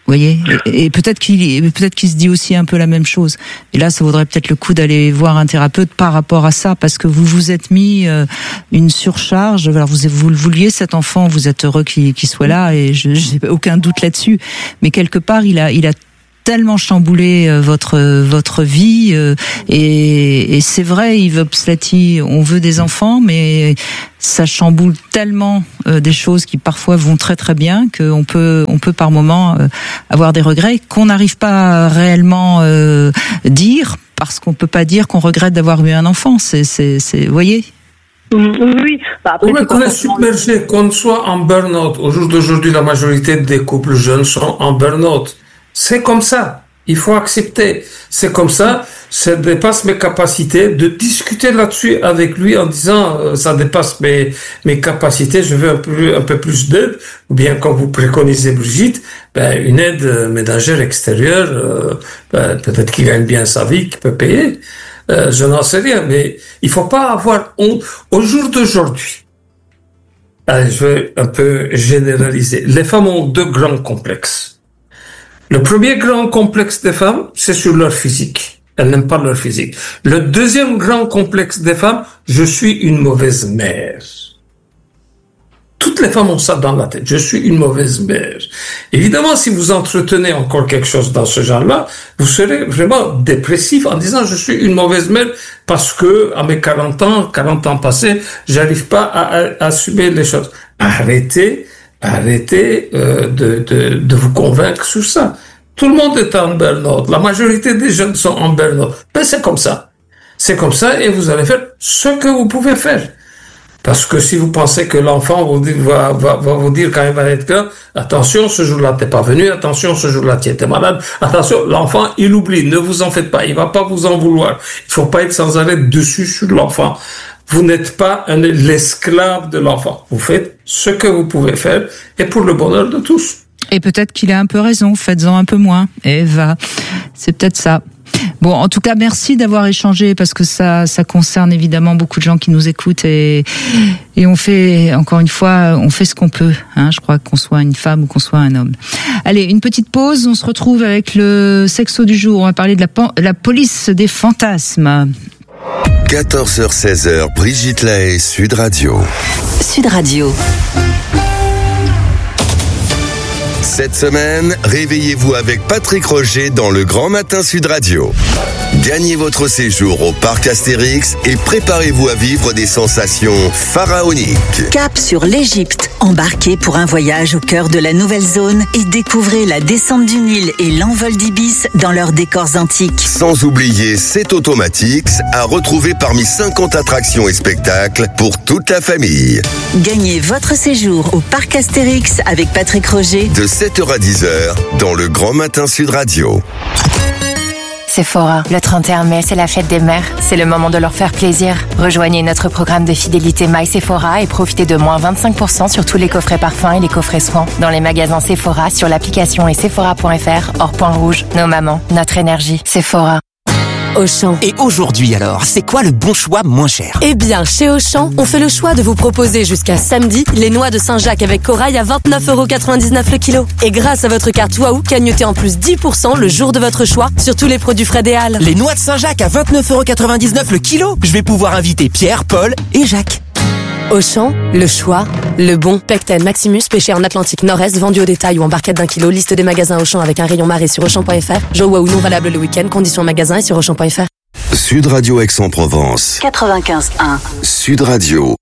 voyez, et peut-être qu'il se dit aussi un peu la même chose. Et là, ça vaudrait peut-être le coup d'aller voir un thérapeute par rapport à ça, parce que vous vous êtes mis une surcharge. Alors vous le vouliez, cet enfant, vous êtes heureux qu'il soit là, et je n'ai aucun doute là-dessus. Mais quelque part, il a tellement chamboulé votre vie, et c'est vrai, Yves Pslati, on veut des enfants, mais ça chamboule tellement des choses qui parfois vont très très bien qu'on peut par moment avoir des regrets qu'on n'arrive pas à réellement dire, parce qu'on peut pas dire qu'on regrette d'avoir eu un enfant. Vous voyez. Oui. Après, qu'on est submergé, qu'on soit en burn-out. Au jour d'aujourd'hui, la majorité des couples jeunes sont en burn-out. C'est comme ça. Il faut accepter. C'est comme ça. Ça dépasse mes capacités. De discuter là-dessus avec lui en disant ça dépasse mes capacités. Je veux un peu plus d'aide. Ou bien, comme vous préconisez, Brigitte, une aide ménagère extérieure. Peut-être qu'il gagne bien sa vie, qu'il peut payer. Je n'en sais rien. Mais il faut pas avoir honte. Au jour d'aujourd'hui, je vais un peu généraliser. Les femmes ont 2 grands complexes. Le premier grand complexe des femmes, c'est sur leur physique. Elles n'aiment pas leur physique. Le deuxième grand complexe des femmes, je suis une mauvaise mère. Toutes les femmes ont ça dans la tête. Je suis une mauvaise mère. Évidemment, si vous entretenez encore quelque chose dans ce genre-là, vous serez vraiment dépressif en disant je suis une mauvaise mère parce que à mes 40 ans passés, j'arrive pas à assumer les choses. Arrêtez de vous convaincre sur ça. Tout le monde est en burn-out. La majorité des jeunes sont en burn-out. C'est comme ça. C'est comme ça, et vous allez faire ce que vous pouvez faire. Parce que si vous pensez que l'enfant va vous dire quand il va être là, attention, ce jour-là t'es pas venu, attention, ce jour-là tu étais malade, attention, l'enfant il oublie, ne vous en faites pas, il va pas vous en vouloir. Il faut pas être sans arrêt dessus sur l'enfant. Vous n'êtes pas l'esclave de l'enfant. Vous faites ce que vous pouvez faire, et pour le bonheur de tous. Et peut-être qu'il a un peu raison, faites-en un peu moins. Eva, c'est peut-être ça. Bon, en tout cas, merci d'avoir échangé, parce que ça concerne évidemment beaucoup de gens qui nous écoutent, et on fait, encore une fois, on fait ce qu'on peut, hein, je crois, qu'on soit une femme ou qu'on soit un homme. Allez, une petite pause, on se retrouve avec le sexo du jour. On va parler de la police des fantasmes. 14h-16h, Brigitte Lahaie, Sud Radio. Sud Radio. Cette semaine, réveillez-vous avec Patrick Roger dans le Grand Matin Sud Radio. Gagnez votre séjour au parc Astérix et préparez-vous à vivre des sensations pharaoniques. Cap sur l'Égypte. Embarquez pour un voyage au cœur de la nouvelle zone et découvrez la descente du Nil et l'envol d'Ibis dans leurs décors antiques. Sans oublier C'est Automatics à retrouver parmi 50 attractions et spectacles pour toute la famille. Gagnez votre séjour au parc Astérix avec Patrick Roger de 7h à 10h dans le Grand Matin Sud Radio. Sephora, le 31 mai, c'est la fête des mères. C'est le moment de leur faire plaisir. Rejoignez notre programme de fidélité My Sephora et profitez de moins 25% sur tous les coffrets parfums et les coffrets soins. Dans les magasins Sephora, sur l'application et sephora.fr, hors point rouge. Nos mamans, notre énergie. Sephora. Auchan. Et aujourd'hui alors, c'est quoi le bon choix moins cher? Eh bien, chez Auchan, on fait le choix de vous proposer jusqu'à samedi les noix de Saint-Jacques avec corail à 29,99€ le kilo. Et grâce à votre carte Waouh, cagnotez en plus 10% le jour de votre choix sur tous les produits Fred et Hall. Les noix de Saint-Jacques à 29,99€ le kilo. Je vais pouvoir inviter Pierre, Paul et Jacques. Auchan, le choix, le bon. Pecten Maximus, pêché en Atlantique Nord-Est, vendu au détail ou en barquette d'1 kilo. Liste des magasins Auchan avec un rayon marée sur Auchan.fr. Joe Waouh non valable le week-end. Conditions magasin et sur Auchan.fr. Sud Radio Aix-en-Provence. 95.1. Sud Radio.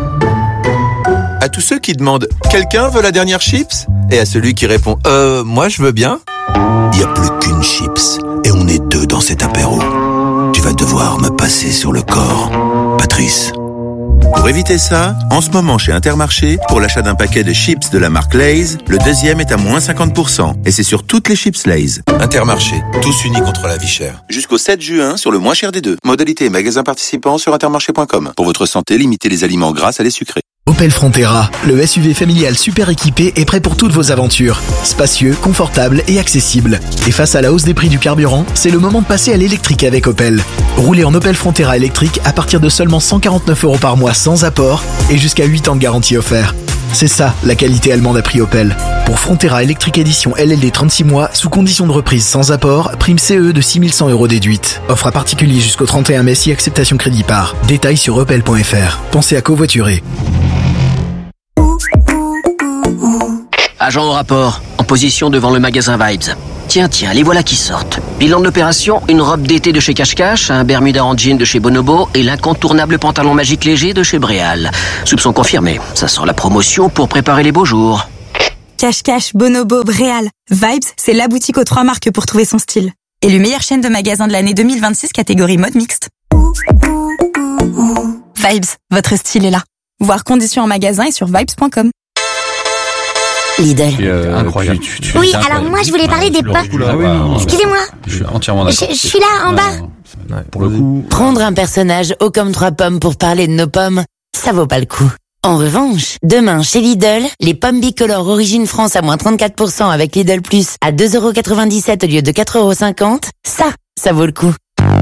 À tous ceux qui demandent « Quelqu'un veut la dernière chips ?» et à celui qui répond « Moi je veux bien ?» Il n'y a plus qu'une chips et on est 2 dans cet apéro. Tu vas devoir me passer sur le corps, Patrice. Pour éviter ça, en ce moment chez Intermarché, pour l'achat d'un paquet de chips de la marque Lay's, le deuxième est à moins 50%. Et c'est sur toutes les chips Lay's. Intermarché, tous unis contre la vie chère. Jusqu'au 7 juin sur le moins cher des deux. Modalité et magasins participants sur intermarché.com. Pour votre santé, limitez les aliments gras à les sucrés. Opel Frontera, le SUV familial super équipé est prêt pour toutes vos aventures. Spacieux, confortable et accessible. Et face à la hausse des prix du carburant, c'est le moment de passer à l'électrique avec Opel. Roulez en Opel Frontera électrique à partir de seulement 149€ par mois sans apport et jusqu'à 8 ans de garantie offert. C'est ça, la qualité allemande à prix Opel. Pour Frontera Electric Edition LLD 36 mois, sous condition de reprise sans apport, prime CE de 6100 € déduite. Offre à particulier jusqu'au 31 mai si acceptation crédit par. Détails sur opel.fr. Pensez à covoiturer. Agent au rapport, en position devant le magasin Vibes. Tiens, les voilà qui sortent. Bilan de l'opération, une robe d'été de chez Cache Cache, un Bermuda en jean de chez Bonobo et l'incontournable pantalon magique léger de chez Bréal. Soupçon confirmé, ça sent la promotion pour préparer les beaux jours. Cache Cache, Bonobo, Bréal. Vibes, c'est la boutique aux 3 marques pour trouver son style. Élu meilleure chaîne de magasins de l'année 2026 catégorie mode mixte. Vibes, votre style est là. Voir conditions en magasin et sur vibes.com. Lidl. Incroyable. Oui, alors moi je voulais parler des pommes. Excusez-moi. Je suis entièrement d'accord. Je suis là en bas. Pour le coup. Prendre un personnage haut comme 3 pommes pour parler de nos pommes, ça vaut pas le coup. En revanche, demain chez Lidl, les pommes bicolores Origine France à moins 34% avec Lidl Plus à 2,97 € au lieu de 4,50 €, ça vaut le coup.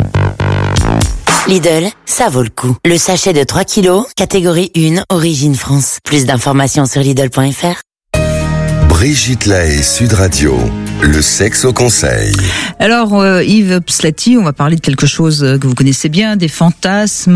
Lidl, ça vaut le coup. Le sachet de 3 kilos, catégorie 1, Origine France. Plus d'informations sur Lidl.fr. Brigitte Lahaie, Sud Radio, le sexe au conseil. Alors Yves Pslati, on va parler de quelque chose que vous connaissez bien, des fantasmes,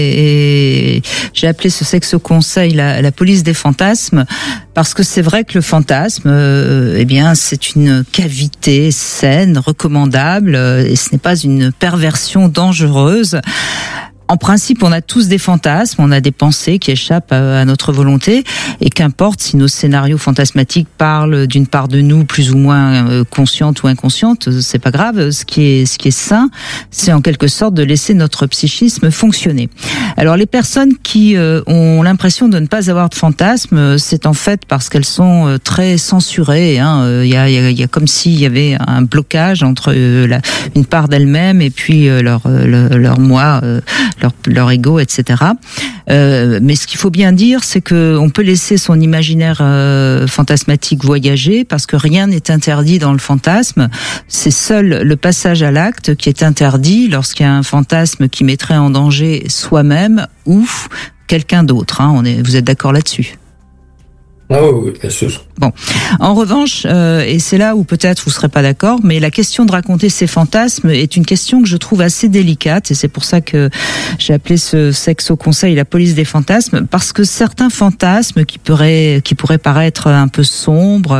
et j'ai appelé ce sexe au conseil la police des fantasmes, parce que c'est vrai que le fantasme, eh bien, c'est une cavité saine, recommandable, et ce n'est pas une perversion dangereuse. En principe, on a tous des fantasmes, on a des pensées qui échappent à notre volonté, et qu'importe si nos scénarios fantasmatiques parlent d'une part de nous plus ou moins consciente ou inconsciente, c'est pas grave. Ce qui est sain, c'est en quelque sorte de laisser notre psychisme fonctionner. Alors les personnes qui ont l'impression de ne pas avoir de fantasmes, c'est en fait parce qu'elles sont très censurées. Il y a comme s'il y avait un blocage entre une part d'elles-mêmes et puis leur moi. Leur ego, etc. Mais ce qu'il faut bien dire, c'est que on peut laisser son imaginaire fantasmatique voyager, parce que rien n'est interdit dans le fantasme. C'est seul le passage à l'acte qui est interdit lorsqu'il y a un fantasme qui mettrait en danger soi-même ou quelqu'un d'autre. Vous êtes d'accord là-dessus ? Ah oui, bien sûr. Bon, en revanche, et c'est là où peut-être vous serez pas d'accord, mais la question de raconter ses fantasmes est une question que je trouve assez délicate, et c'est pour ça que j'ai appelé ce sexe au conseil la police des fantasmes, parce que certains fantasmes qui pourraient paraître un peu sombres,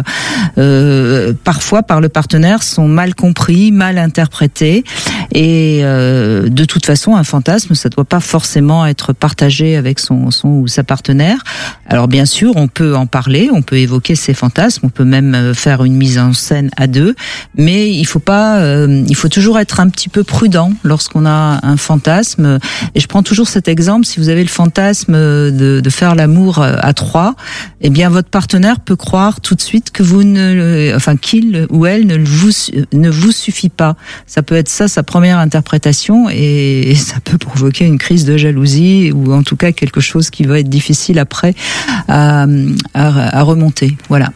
parfois par le partenaire sont mal compris, mal interprétés, et de toute façon, un fantasme, ça doit pas forcément être partagé avec son ou sa partenaire. Alors bien sûr, on peut en parler, on peut évoquer ses fantasmes, on peut même faire une mise en scène à deux, mais il faut toujours être un petit peu prudent lorsqu'on a un fantasme. Et je prends toujours cet exemple: si vous avez le fantasme de faire l'amour à 3, eh bien votre partenaire peut croire tout de suite que qu'il ou elle ne vous suffit pas. Ça peut être ça sa première interprétation, et ça peut provoquer une crise de jalousie, ou en tout cas quelque chose qui va être difficile après à remonter. Voilà.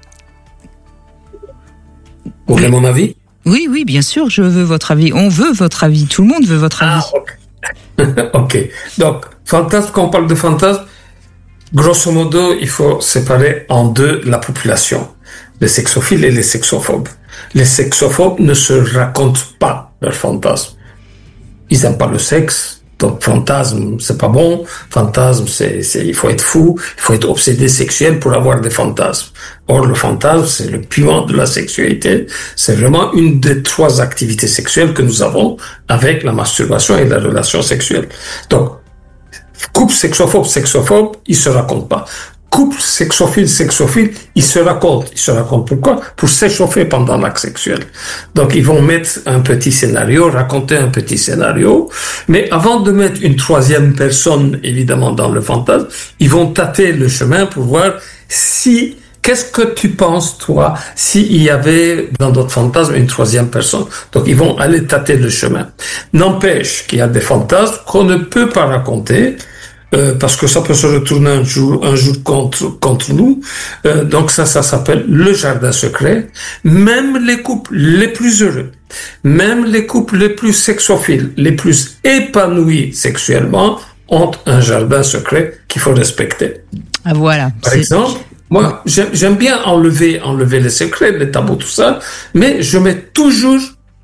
Vous voulez mon avis ? Oui, bien sûr, je veux votre avis. On veut votre avis. Tout le monde veut votre avis. Ok. Donc, fantasme, quand on parle de fantasme, grosso modo, il faut séparer en deux la population. Les sexophiles et les sexophobes. Les sexophobes ne se racontent pas leurs fantasmes. Ils n'aiment pas le sexe. Donc, fantasme, c'est pas bon. Fantasme, il faut être fou, il faut être obsédé sexuel pour avoir des fantasmes. Or, le fantasme, c'est le piment de la sexualité. C'est vraiment une des 3 activités sexuelles que nous avons avec la masturbation et la relation sexuelle. Donc, couple sexophobe, ils se racontent pas. Couple sexophile, ils se racontent. Ils se racontent pourquoi ? Pour s'échauffer pendant l'acte sexuel. Donc, ils vont mettre un petit scénario, raconter un petit scénario. Mais avant de mettre une 3e personne, évidemment, dans le fantasme, ils vont tâter le chemin pour voir qu'est-ce que tu penses, toi, s'il y avait dans notre fantasme une 3e personne. Donc, ils vont aller tâter le chemin. N'empêche qu'il y a des fantasmes qu'on ne peut pas raconter, parce que ça peut se retourner un jour contre nous. Donc ça s'appelle le jardin secret. Même les couples les plus heureux, même les couples les plus sexophiles, les plus épanouis sexuellement, ont un jardin secret qu'il faut respecter. Ah voilà. Par exemple, moi, j'aime bien enlever les secrets, les tabous, tout ça, mais je mets toujours,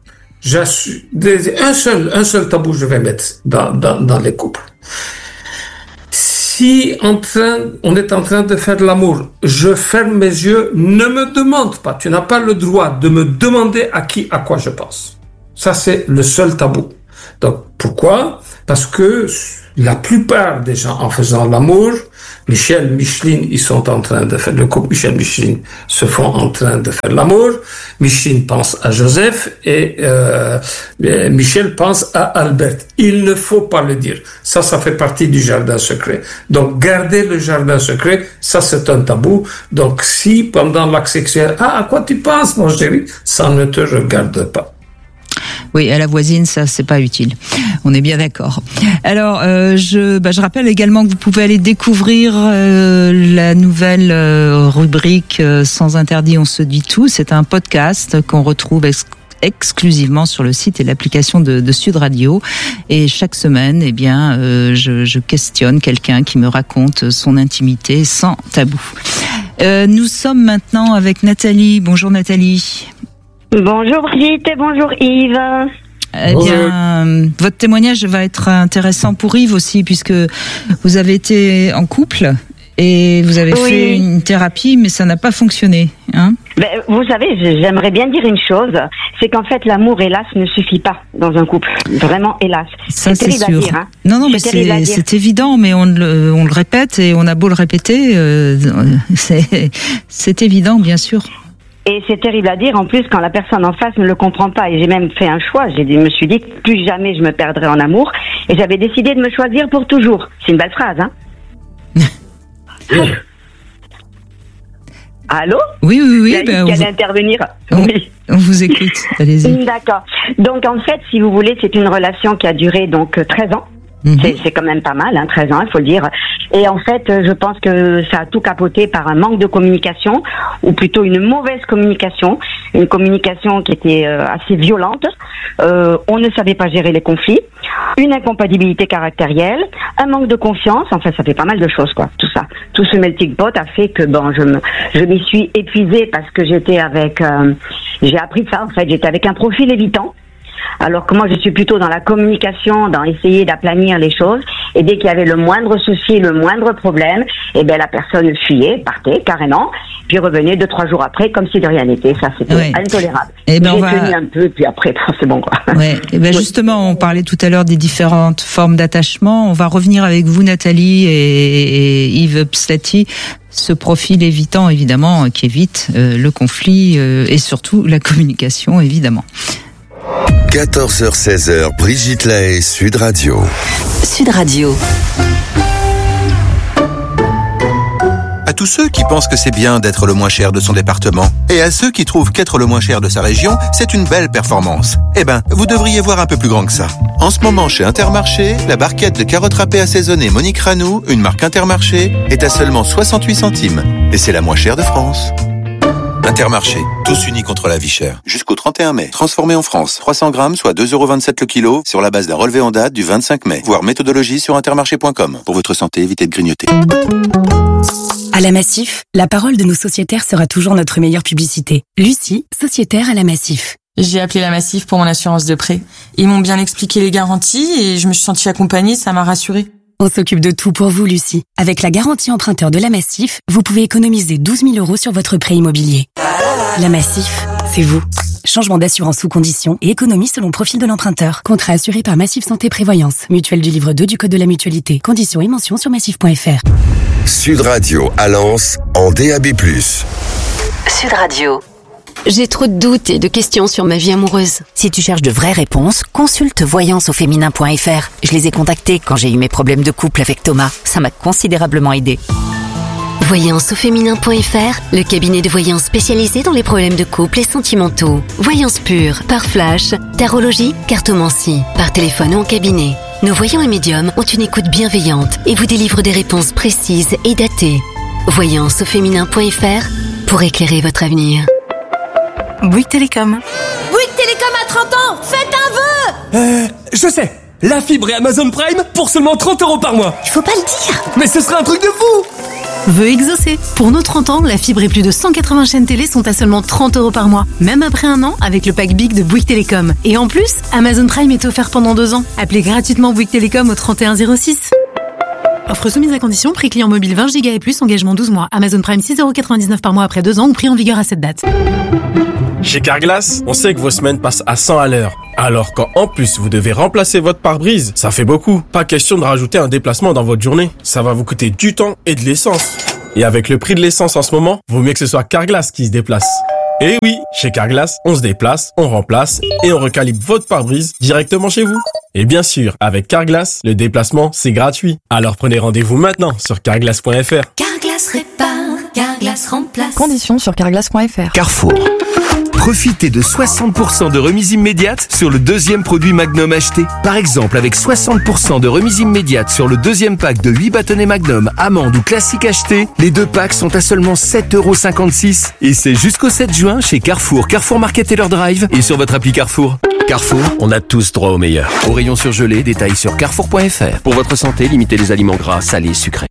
un seul tabou je vais mettre dans les couples. Si on est en train de faire l'amour, je ferme mes yeux, ne me demande pas, tu n'as pas le droit de me demander à quoi je pense. Ça, c'est le seul tabou. Donc, pourquoi? Parce que la plupart des gens, en faisant l'amour, Michel, Micheline, ils sont en train de faire le couple. Michel, Micheline se font en train de faire l'amour. Micheline pense à Joseph et Michel pense à Albert. Il ne faut pas le dire. Ça fait partie du jardin secret. Donc, garder le jardin secret, ça c'est un tabou. Donc, si pendant l'acte sexuel, à quoi tu penses, mon chéri? Ça ne te regarde pas. Oui, à la voisine, ça, c'est pas utile. On est bien d'accord. Alors, je rappelle également que vous pouvez aller découvrir la nouvelle rubrique Sans interdit, on se dit tout. C'est un podcast qu'on retrouve exclusivement sur le site et l'application de Sud Radio. Et chaque semaine, eh bien, je questionne quelqu'un qui me raconte son intimité sans tabou. Nous sommes maintenant avec Nathalie. Bonjour Nathalie. Bonjour Brigitte et bonjour Yves. Eh bien, votre témoignage va être intéressant pour Yves aussi, puisque vous avez été en couple et vous avez fait une thérapie, mais ça n'a pas fonctionné. Hein? Vous savez, j'aimerais bien dire une chose, c'est qu'en fait l'amour, hélas, ne suffit pas dans un couple. Vraiment, hélas. Ça, c'est sûr. À dire, hein. Non, mais c'est évident, mais on le répète et on a beau le répéter, c'est évident, bien sûr. Et c'est terrible à dire, en plus, quand la personne en face ne le comprend pas. Et j'ai même fait un choix. Je me suis dit que plus jamais je me perdrai en amour. Et j'avais décidé de me choisir pour toujours. C'est une belle phrase, hein? Allô? Oui. Qui allait intervenir. Oui. On vous écoute. Allez-y. D'accord. Donc, en fait, si vous voulez, c'est une relation qui a duré donc 13 ans. C'est quand même pas mal, 13 ans, il faut le dire. Et en fait, je pense que ça a tout capoté par un manque de communication, ou plutôt une mauvaise communication, une communication qui était assez violente. On ne savait pas gérer les conflits, une incompatibilité caractérielle, un manque de confiance. Enfin, ça fait pas mal de choses, quoi. Tout ça, tout ce melting pot a fait que je m'y suis épuisée parce que j'étais avec, j'ai appris ça. En fait, j'étais avec un profil évitant. Alors que moi, je suis plutôt dans la communication, dans essayer d'aplanir les choses. Et dès qu'il y avait le moindre souci, le moindre problème, eh ben la personne fuyait, partait carrément, puis revenait 2-3 jours après, comme si de rien n'était. Ça, c'était intolérable. Et ben j'ai tenu un peu, puis après, c'est bon, quoi. Ouais. Et ben justement, on parlait tout à l'heure des différentes formes d'attachement. On va revenir avec vous, Nathalie et Yves Pslati. Ce profil évitant, évidemment, qui évite le conflit et surtout la communication, évidemment. 14h-16h, Brigitte Lahaie, Sud Radio. Sud Radio. À tous ceux qui pensent que c'est bien d'être le moins cher de son département, et à ceux qui trouvent qu'être le moins cher de sa région, c'est une belle performance. Eh ben, vous devriez voir un peu plus grand que ça. En ce moment, chez Intermarché, la barquette de carottes râpées assaisonnées Monique Ranou, une marque Intermarché, est à seulement 68 centimes. Et c'est la moins chère de France. Intermarché, tous unis contre la vie chère. Jusqu'au 31 mai. Transformé en France. 300 grammes, soit 2,27 € le kilo, sur la base d'un relevé en date du 25 mai. Voir méthodologie sur intermarché.com. Pour votre santé, évitez de grignoter. À la Massif, la parole de nos sociétaires sera toujours notre meilleure publicité. Lucie, sociétaire à la Massif. J'ai appelé la Massif pour mon assurance de prêt. Ils m'ont bien expliqué les garanties et je me suis sentie accompagnée, ça m'a rassurée. On s'occupe de tout pour vous, Lucie. Avec la garantie emprunteur de la Massif, vous pouvez économiser 12 000 € sur votre prêt immobilier. La Massif, c'est vous. Changement d'assurance sous conditions et économie selon profil de l'emprunteur. Contrat assuré par Massif Santé Prévoyance. Mutuelle du livre 2 du Code de la Mutualité. Conditions et mentions sur massif.fr. Sud Radio à Lens en DAB+. Sud Radio. J'ai trop de doutes et de questions sur ma vie amoureuse. Si tu cherches de vraies réponses, consulte voyanceauféminin.fr. Je les ai contactés quand j'ai eu mes problèmes de couple avec Thomas. Ça m'a considérablement aidé. Voyanceauféminin.fr, le cabinet de voyance spécialisé dans les problèmes de couple et sentimentaux. Voyance pure, par flash, tarologie, cartomancie, par téléphone ou en cabinet. Nos voyants et médiums ont une écoute bienveillante et vous délivrent des réponses précises et datées. Voyanceauféminin.fr, pour éclairer votre avenir. Bouygues Télécom. Bouygues Télécom à 30 ans, faites un vœu! Je sais, la fibre et Amazon Prime pour seulement 30 € par mois. Il faut pas le dire. Mais ce serait un truc de fou! veut exaucer. Pour nos 30 ans, la fibre et plus de 180 chaînes télé sont à seulement 30 € par mois. Même après un an, avec le pack Big de Bouygues Télécom. Et en plus, Amazon Prime est offert pendant 2 ans. Appelez gratuitement Bouygues Télécom au 3106. Offre soumise à condition, prix client mobile 20 Go et plus, engagement 12 mois. Amazon Prime 6,99 € par mois après 2 ans ou prix en vigueur à cette date. Chez Carglass, on sait que vos semaines passent à 100 à l'heure. Alors quand en plus vous devez remplacer votre pare-brise, ça fait beaucoup. Pas question de rajouter un déplacement dans votre journée. Ça va vous coûter du temps et de l'essence. Et avec le prix de l'essence en ce moment, vaut mieux que ce soit Carglass qui se déplace. Et oui, chez Carglass, on se déplace, on remplace et on recalibre votre pare-brise directement chez vous. Et bien sûr, avec Carglass, le déplacement, c'est gratuit. Alors prenez rendez-vous maintenant sur carglass.fr. Carglass répare, Carglass remplace. Conditions sur carglass.fr. Carrefour. Profitez de 60% de remise immédiate sur le deuxième produit Magnum acheté. Par exemple, avec 60% de remise immédiate sur le deuxième pack de 8 bâtonnets Magnum, amande ou classique acheté, les 2 packs sont à seulement 7,56 €. Et c'est jusqu'au 7 juin chez Carrefour, Carrefour Market Taylor Drive et sur votre appli Carrefour. Carrefour, on a tous droit au meilleur. Au rayon surgelé, détails sur carrefour.fr. Pour votre santé, limitez les aliments gras, salés, sucrés.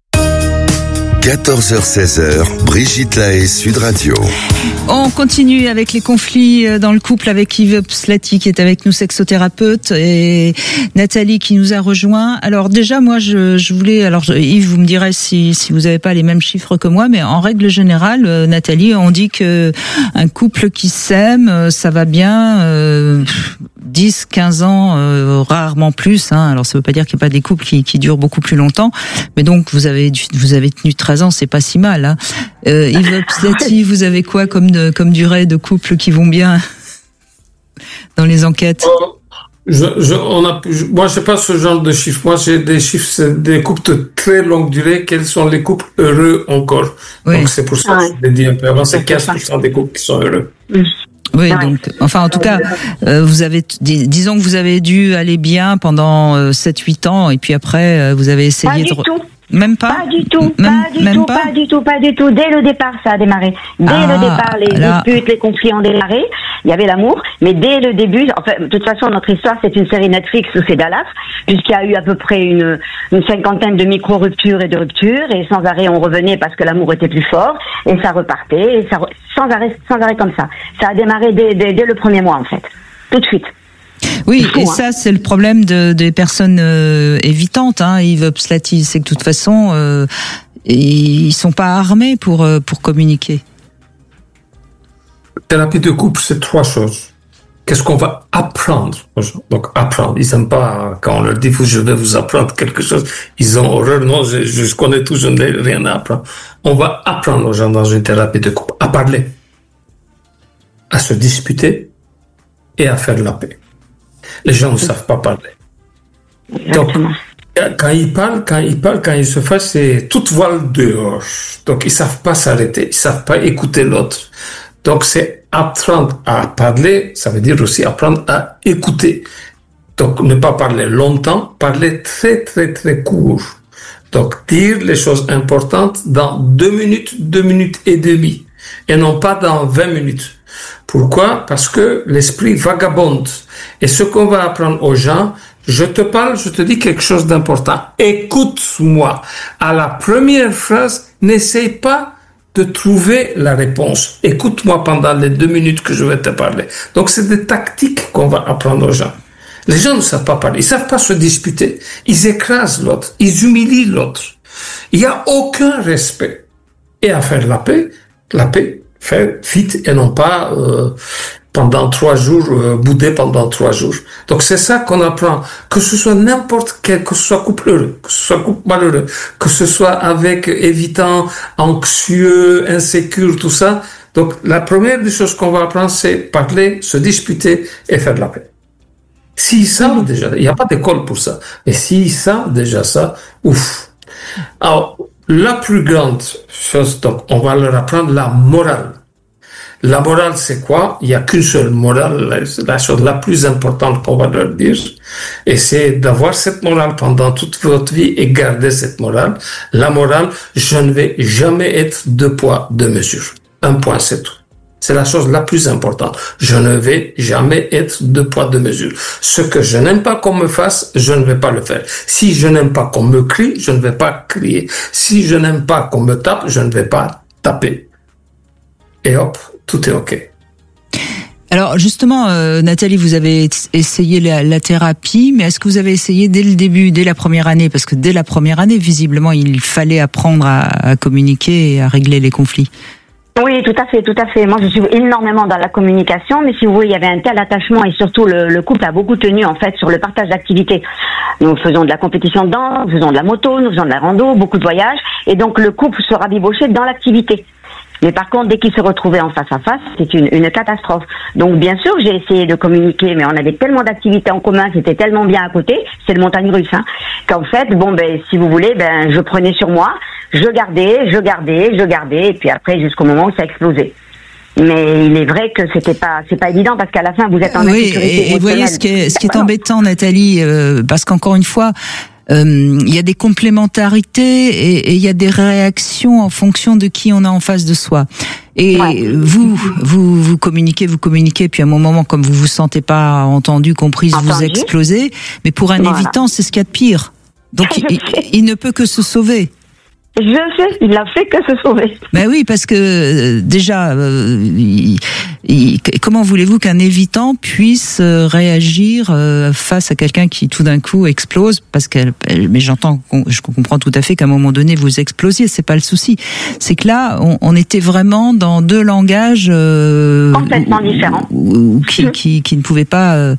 14h-16h, Brigitte Lahaie, Sud Radio. On continue avec les conflits dans le couple avec Yves Pslati qui est avec nous, sexothérapeute, et Nathalie qui nous a rejoint. Alors déjà, moi, je voulais... Alors Yves, vous me direz si vous n'avez pas les mêmes chiffres que moi, mais en règle générale, Nathalie, on dit que un couple qui s'aime, ça va bien... 10, 15 ans, rarement plus. Alors ça veut pas dire qu'il n'y a pas des couples qui durent beaucoup plus longtemps. Mais donc vous avez tenu 13 ans, c'est pas si mal. Yves Pslati, vous avez quoi comme durée de couple qui vont bien dans les enquêtes? Moi, j'ai pas ce genre de chiffres. Moi, j'ai des chiffres, c'est des couples de très longue durée. Quels sont les couples heureux encore? Oui. Donc c'est pour ça que je l'ai dit un peu avant. C'est 15% des couples qui sont heureux. Oui, donc, enfin, en tout cas, disons que vous avez dû aller bien pendant 7-8 ans, et puis après, vous avez essayé de... Même pas? Pas du tout, pas du tout. Dès le départ, ça a démarré. Dès le départ, les disputes, les conflits ont démarré. Il y avait l'amour, mais dès le début, enfin, de toute façon, notre histoire, c'est une série Netflix où c'est Dallas, puisqu'il y a eu à peu près une 50aine de micro-ruptures et de ruptures, et sans arrêt, on revenait parce que l'amour était plus fort, et ça repartait, et ça, sans arrêt comme ça. Ça a démarré dès le premier mois, en fait. Tout de suite. Oui, et ça, c'est le problème des personnes évitantes, Yves Pslati, c'est que de toute façon, ils sont pas armés pour communiquer. Thérapie de couple, c'est 3 choses. Qu'est-ce qu'on va apprendre aux gens? Donc, apprendre. Ils n'aiment pas quand on leur dit, je vais vous apprendre quelque chose. Ils ont horreur. Non, je connais tout, je n'ai rien à apprendre. On va apprendre aux gens dans une thérapie de couple à parler, à se disputer et à faire la paix. Les gens ne savent pas parler. Donc, quand ils parlent, quand ils se fâchent, c'est toute voile dehors. Donc, ils savent pas s'arrêter. Ils savent pas écouter l'autre. Donc, c'est apprendre à parler, ça veut dire aussi apprendre à écouter. Donc, ne pas parler longtemps, parler très, très, très court. Donc, dire les choses importantes dans 2 minutes et demie, et non pas dans 20 minutes. Pourquoi? Parce que l'esprit vagabonde. Et ce qu'on va apprendre aux gens, je te parle, je te dis quelque chose d'important. Écoute-moi. À la première phrase, n'essaye pas de trouver la réponse. Écoute-moi pendant les 2 minutes que je vais te parler. Donc, c'est des tactiques qu'on va apprendre aux gens. Les gens ne savent pas parler. Ils savent pas se disputer. Ils écrasent l'autre. Ils humilient l'autre. Il n'y a aucun respect. Et à faire la paix, faire vite et non pas pendant 3 jours, bouder pendant 3 jours. Donc c'est ça qu'on apprend. Que ce soit n'importe quel, que ce soit couple heureux, que ce soit couple malheureux, que ce soit avec évitant, anxieux, insécure, tout ça. Donc la première des choses qu'on va apprendre, c'est parler, se disputer et faire de la paix. S'ils savent déjà, il n'y a pas d'école pour ça, mais s'ils savent déjà ça, ouf. Alors, la plus grande chose, donc, on va leur apprendre la morale. La morale, c'est quoi? Il n'y a qu'une seule morale, la chose la plus importante qu'on va leur dire, et c'est d'avoir cette morale pendant toute votre vie et garder cette morale. La morale, je ne vais jamais être 2 poids, 2 mesures. 1 point, c'est tout. C'est la chose la plus importante. Je ne vais jamais être deux poids, deux mesures. Ce que je n'aime pas qu'on me fasse, je ne vais pas le faire. Si je n'aime pas qu'on me crie, je ne vais pas crier. Si je n'aime pas qu'on me tape, je ne vais pas taper. Et hop, tout est OK. Alors justement, Nathalie, vous avez essayé la thérapie, mais est-ce que vous avez essayé dès le début, dès la première année? Parce que dès la première année, visiblement, il fallait apprendre à communiquer et à régler les conflits. Oui, tout à fait. Moi, je suis énormément dans la communication, mais si vous voulez, il y avait un tel attachement et surtout le couple a beaucoup tenu en fait sur le partage d'activités. Nous faisons de la compétition de danse, nous faisons de la moto, nous faisons de la rando, beaucoup de voyages, et donc le couple se rabibochait dans l'activité. Mais par contre, dès qu'ils se retrouvaient en face à face, c'est une catastrophe. Donc bien sûr, j'ai essayé de communiquer, mais on avait tellement d'activités en commun, c'était tellement bien à côté, c'est le montagne russe, qu'en fait, si vous voulez, je prenais sur moi, je gardais, et puis après, jusqu'au moment où ça a explosé. Mais il est vrai que c'est pas évident parce qu'à la fin, vous êtes en insécurité. Et vous voyez, ce qui est embêtant, Nathalie, parce qu'encore une fois, il y a des complémentarités et il y a des réactions en fonction de qui on a en face de soi. Et vous communiquez, puis à un moment, comme vous vous sentez pas entendu, comprise, vous explosez. Mais pour un évitant, c'est ce qu'il y a de pire. Donc il ne peut que se sauver. Je sais, il n'a fait que se sauver. Ben oui, parce que déjà, comment voulez-vous qu'un évitant puisse réagir face à quelqu'un qui tout d'un coup explose? Parce mais je comprends tout à fait qu'à un moment donné vous explosiez, c'est pas le souci. C'est que là, on était vraiment dans deux langages complètement différents, qui ne pouvaient pas.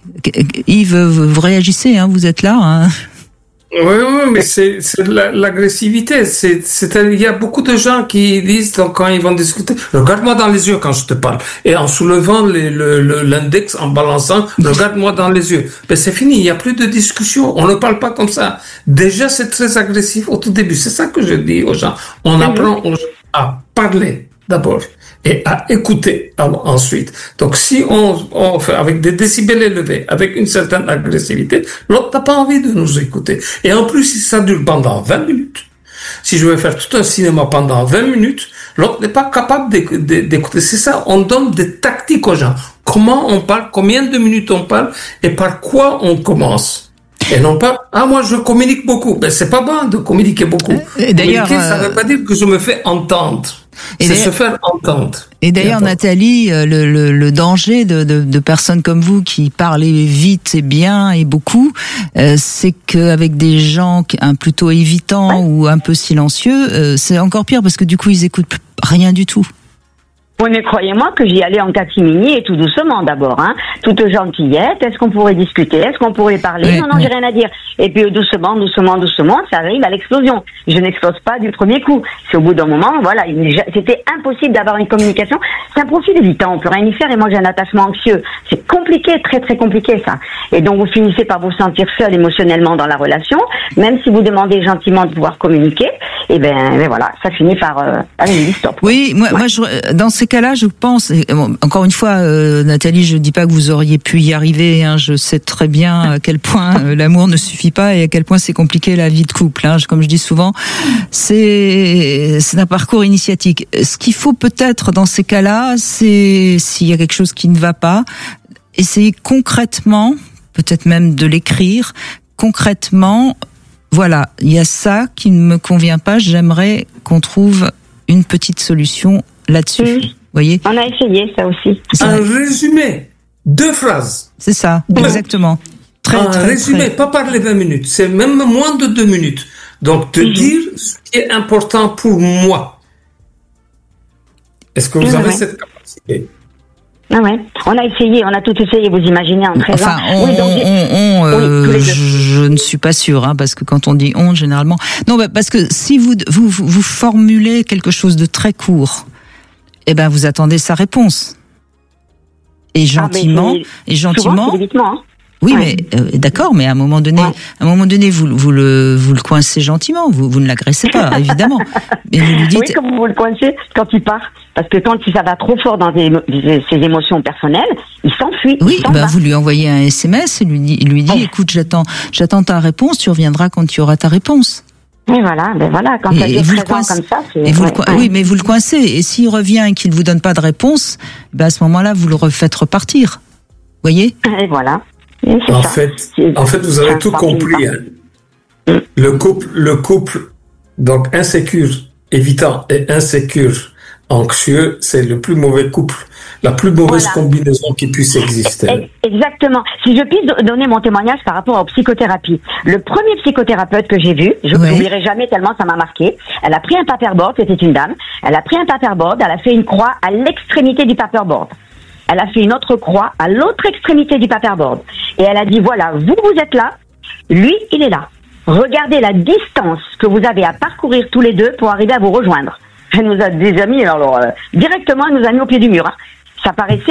Yves, vous réagissez, vous êtes là. Oui, mais c'est l'agressivité. Il y a beaucoup de gens qui disent, donc, quand ils vont discuter, regarde-moi dans les yeux quand je te parle. Et en soulevant l'index, en balançant, regarde-moi dans les yeux. Mais c'est fini, il n'y a plus de discussion. On ne parle pas comme ça. Déjà, c'est très agressif au tout début. C'est ça que je dis aux gens. On apprend aux gens à parler d'abord et à écouter ensuite. Donc si on fait avec des décibels élevés, avec une certaine agressivité, l'autre n'a pas envie de nous écouter. Et en plus, si ça dure pendant 20 minutes, si je vais faire tout un cinéma pendant 20 minutes, l'autre n'est pas capable d'écouter. C'est ça, on donne des tactiques aux gens. Comment on parle, combien de minutes on parle et par quoi on commence. Et non pas, moi je communique beaucoup. Ben c'est pas bon de communiquer beaucoup. D'ailleurs, ça ne veut pas dire que je me fais entendre. C'est se faire entendre. Et d'ailleurs, Nathalie, le danger de personnes comme vous qui parlez vite et bien et beaucoup, c'est qu'avec des gens plutôt évitants ou un peu silencieux, c'est encore pire parce que du coup ils écoutent rien du tout. Oui, mais croyez-moi que j'y allais en catimini et tout doucement d'abord, toute gentillette. Est-ce qu'on pourrait discuter? Est-ce qu'on pourrait parler? Non, j'ai rien à dire. Et puis doucement, ça arrive à l'explosion. Je n'explose pas du premier coup. C'est au bout d'un moment, c'était impossible d'avoir une communication. C'est un profil évitant, on peut rien y faire et moi j'ai un attachement anxieux. C'est compliqué, très très compliqué ça. Et donc vous finissez par vous sentir seul émotionnellement dans la relation, même si vous demandez gentiment de pouvoir communiquer, et voilà, ça finit par aller stop. Oui, moi dans ces cas-là, je pense, encore une fois, Nathalie, je dis pas que vous auriez pu y arriver, je sais très bien à quel point l'amour ne suffit pas et à quel point c'est compliqué la vie de couple, comme je dis souvent, c'est un parcours initiatique. Ce qu'il faut peut-être dans ces cas-là, c'est s'il y a quelque chose qui ne va pas, essayer concrètement, peut-être même de l'écrire, concrètement, voilà, il y a ça qui ne me convient pas, j'aimerais qu'on trouve une petite solution là-dessus. Voyez. On a essayé ça aussi. Un résumé, 2 phrases. C'est ça, exactement. Un résumé, pas parler 20 minutes, c'est même moins de 2 minutes. Donc, te dire ce qui est important pour moi. Est-ce que vous avez cette capacité? Ah ouais. On a tout essayé, vous imaginez, en 13 ans. Je ne suis pas sûre, parce que quand on dit on, généralement... Non, parce que si vous formulez quelque chose de très court, vous attendez sa réponse. Et gentiment, souvent, c'est l'évitement, Oui, mais d'accord, mais à un moment donné, vous le coincez gentiment, vous ne l'agressez pas, évidemment. Mais vous lui dites. Oui, comme vous le coincez quand il part, parce que quand ça va trop fort dans ses émotions personnelles, il s'enfuit. Oui, vous lui envoyez un SMS, il lui dit, écoute, j'attends ta réponse, tu reviendras quand tu auras ta réponse. Et voilà, quand ça dure 13 ans comme ça, c'est... Oui, mais vous le coincez. Et s'il revient et qu'il ne vous donne pas de réponse, à ce moment-là, vous le refaites repartir. Vous voyez ? Et voilà. En fait, vous avez tout compris. Hein. Le couple, donc insécure, évitant et insécure, anxieux, c'est le plus mauvais couple, la plus mauvaise combinaison qui puisse exister. Exactement. Si je puis donner mon témoignage par rapport aux psychothérapies. Le premier psychothérapeute que j'ai vu, je ne l'oublierai jamais tellement ça m'a marqué, elle a pris un paperboard, c'était une dame, elle a pris un paperboard, elle a fait une croix à l'extrémité du paperboard. Elle a fait une autre croix à l'autre extrémité du paperboard. Et elle a dit, voilà, vous êtes là, lui, il est là. Regardez la distance que vous avez à parcourir tous les deux pour arriver à vous rejoindre. Elle nous a des amis, alors directement, elle nous a mis au pied du mur. Hein. Ça paraissait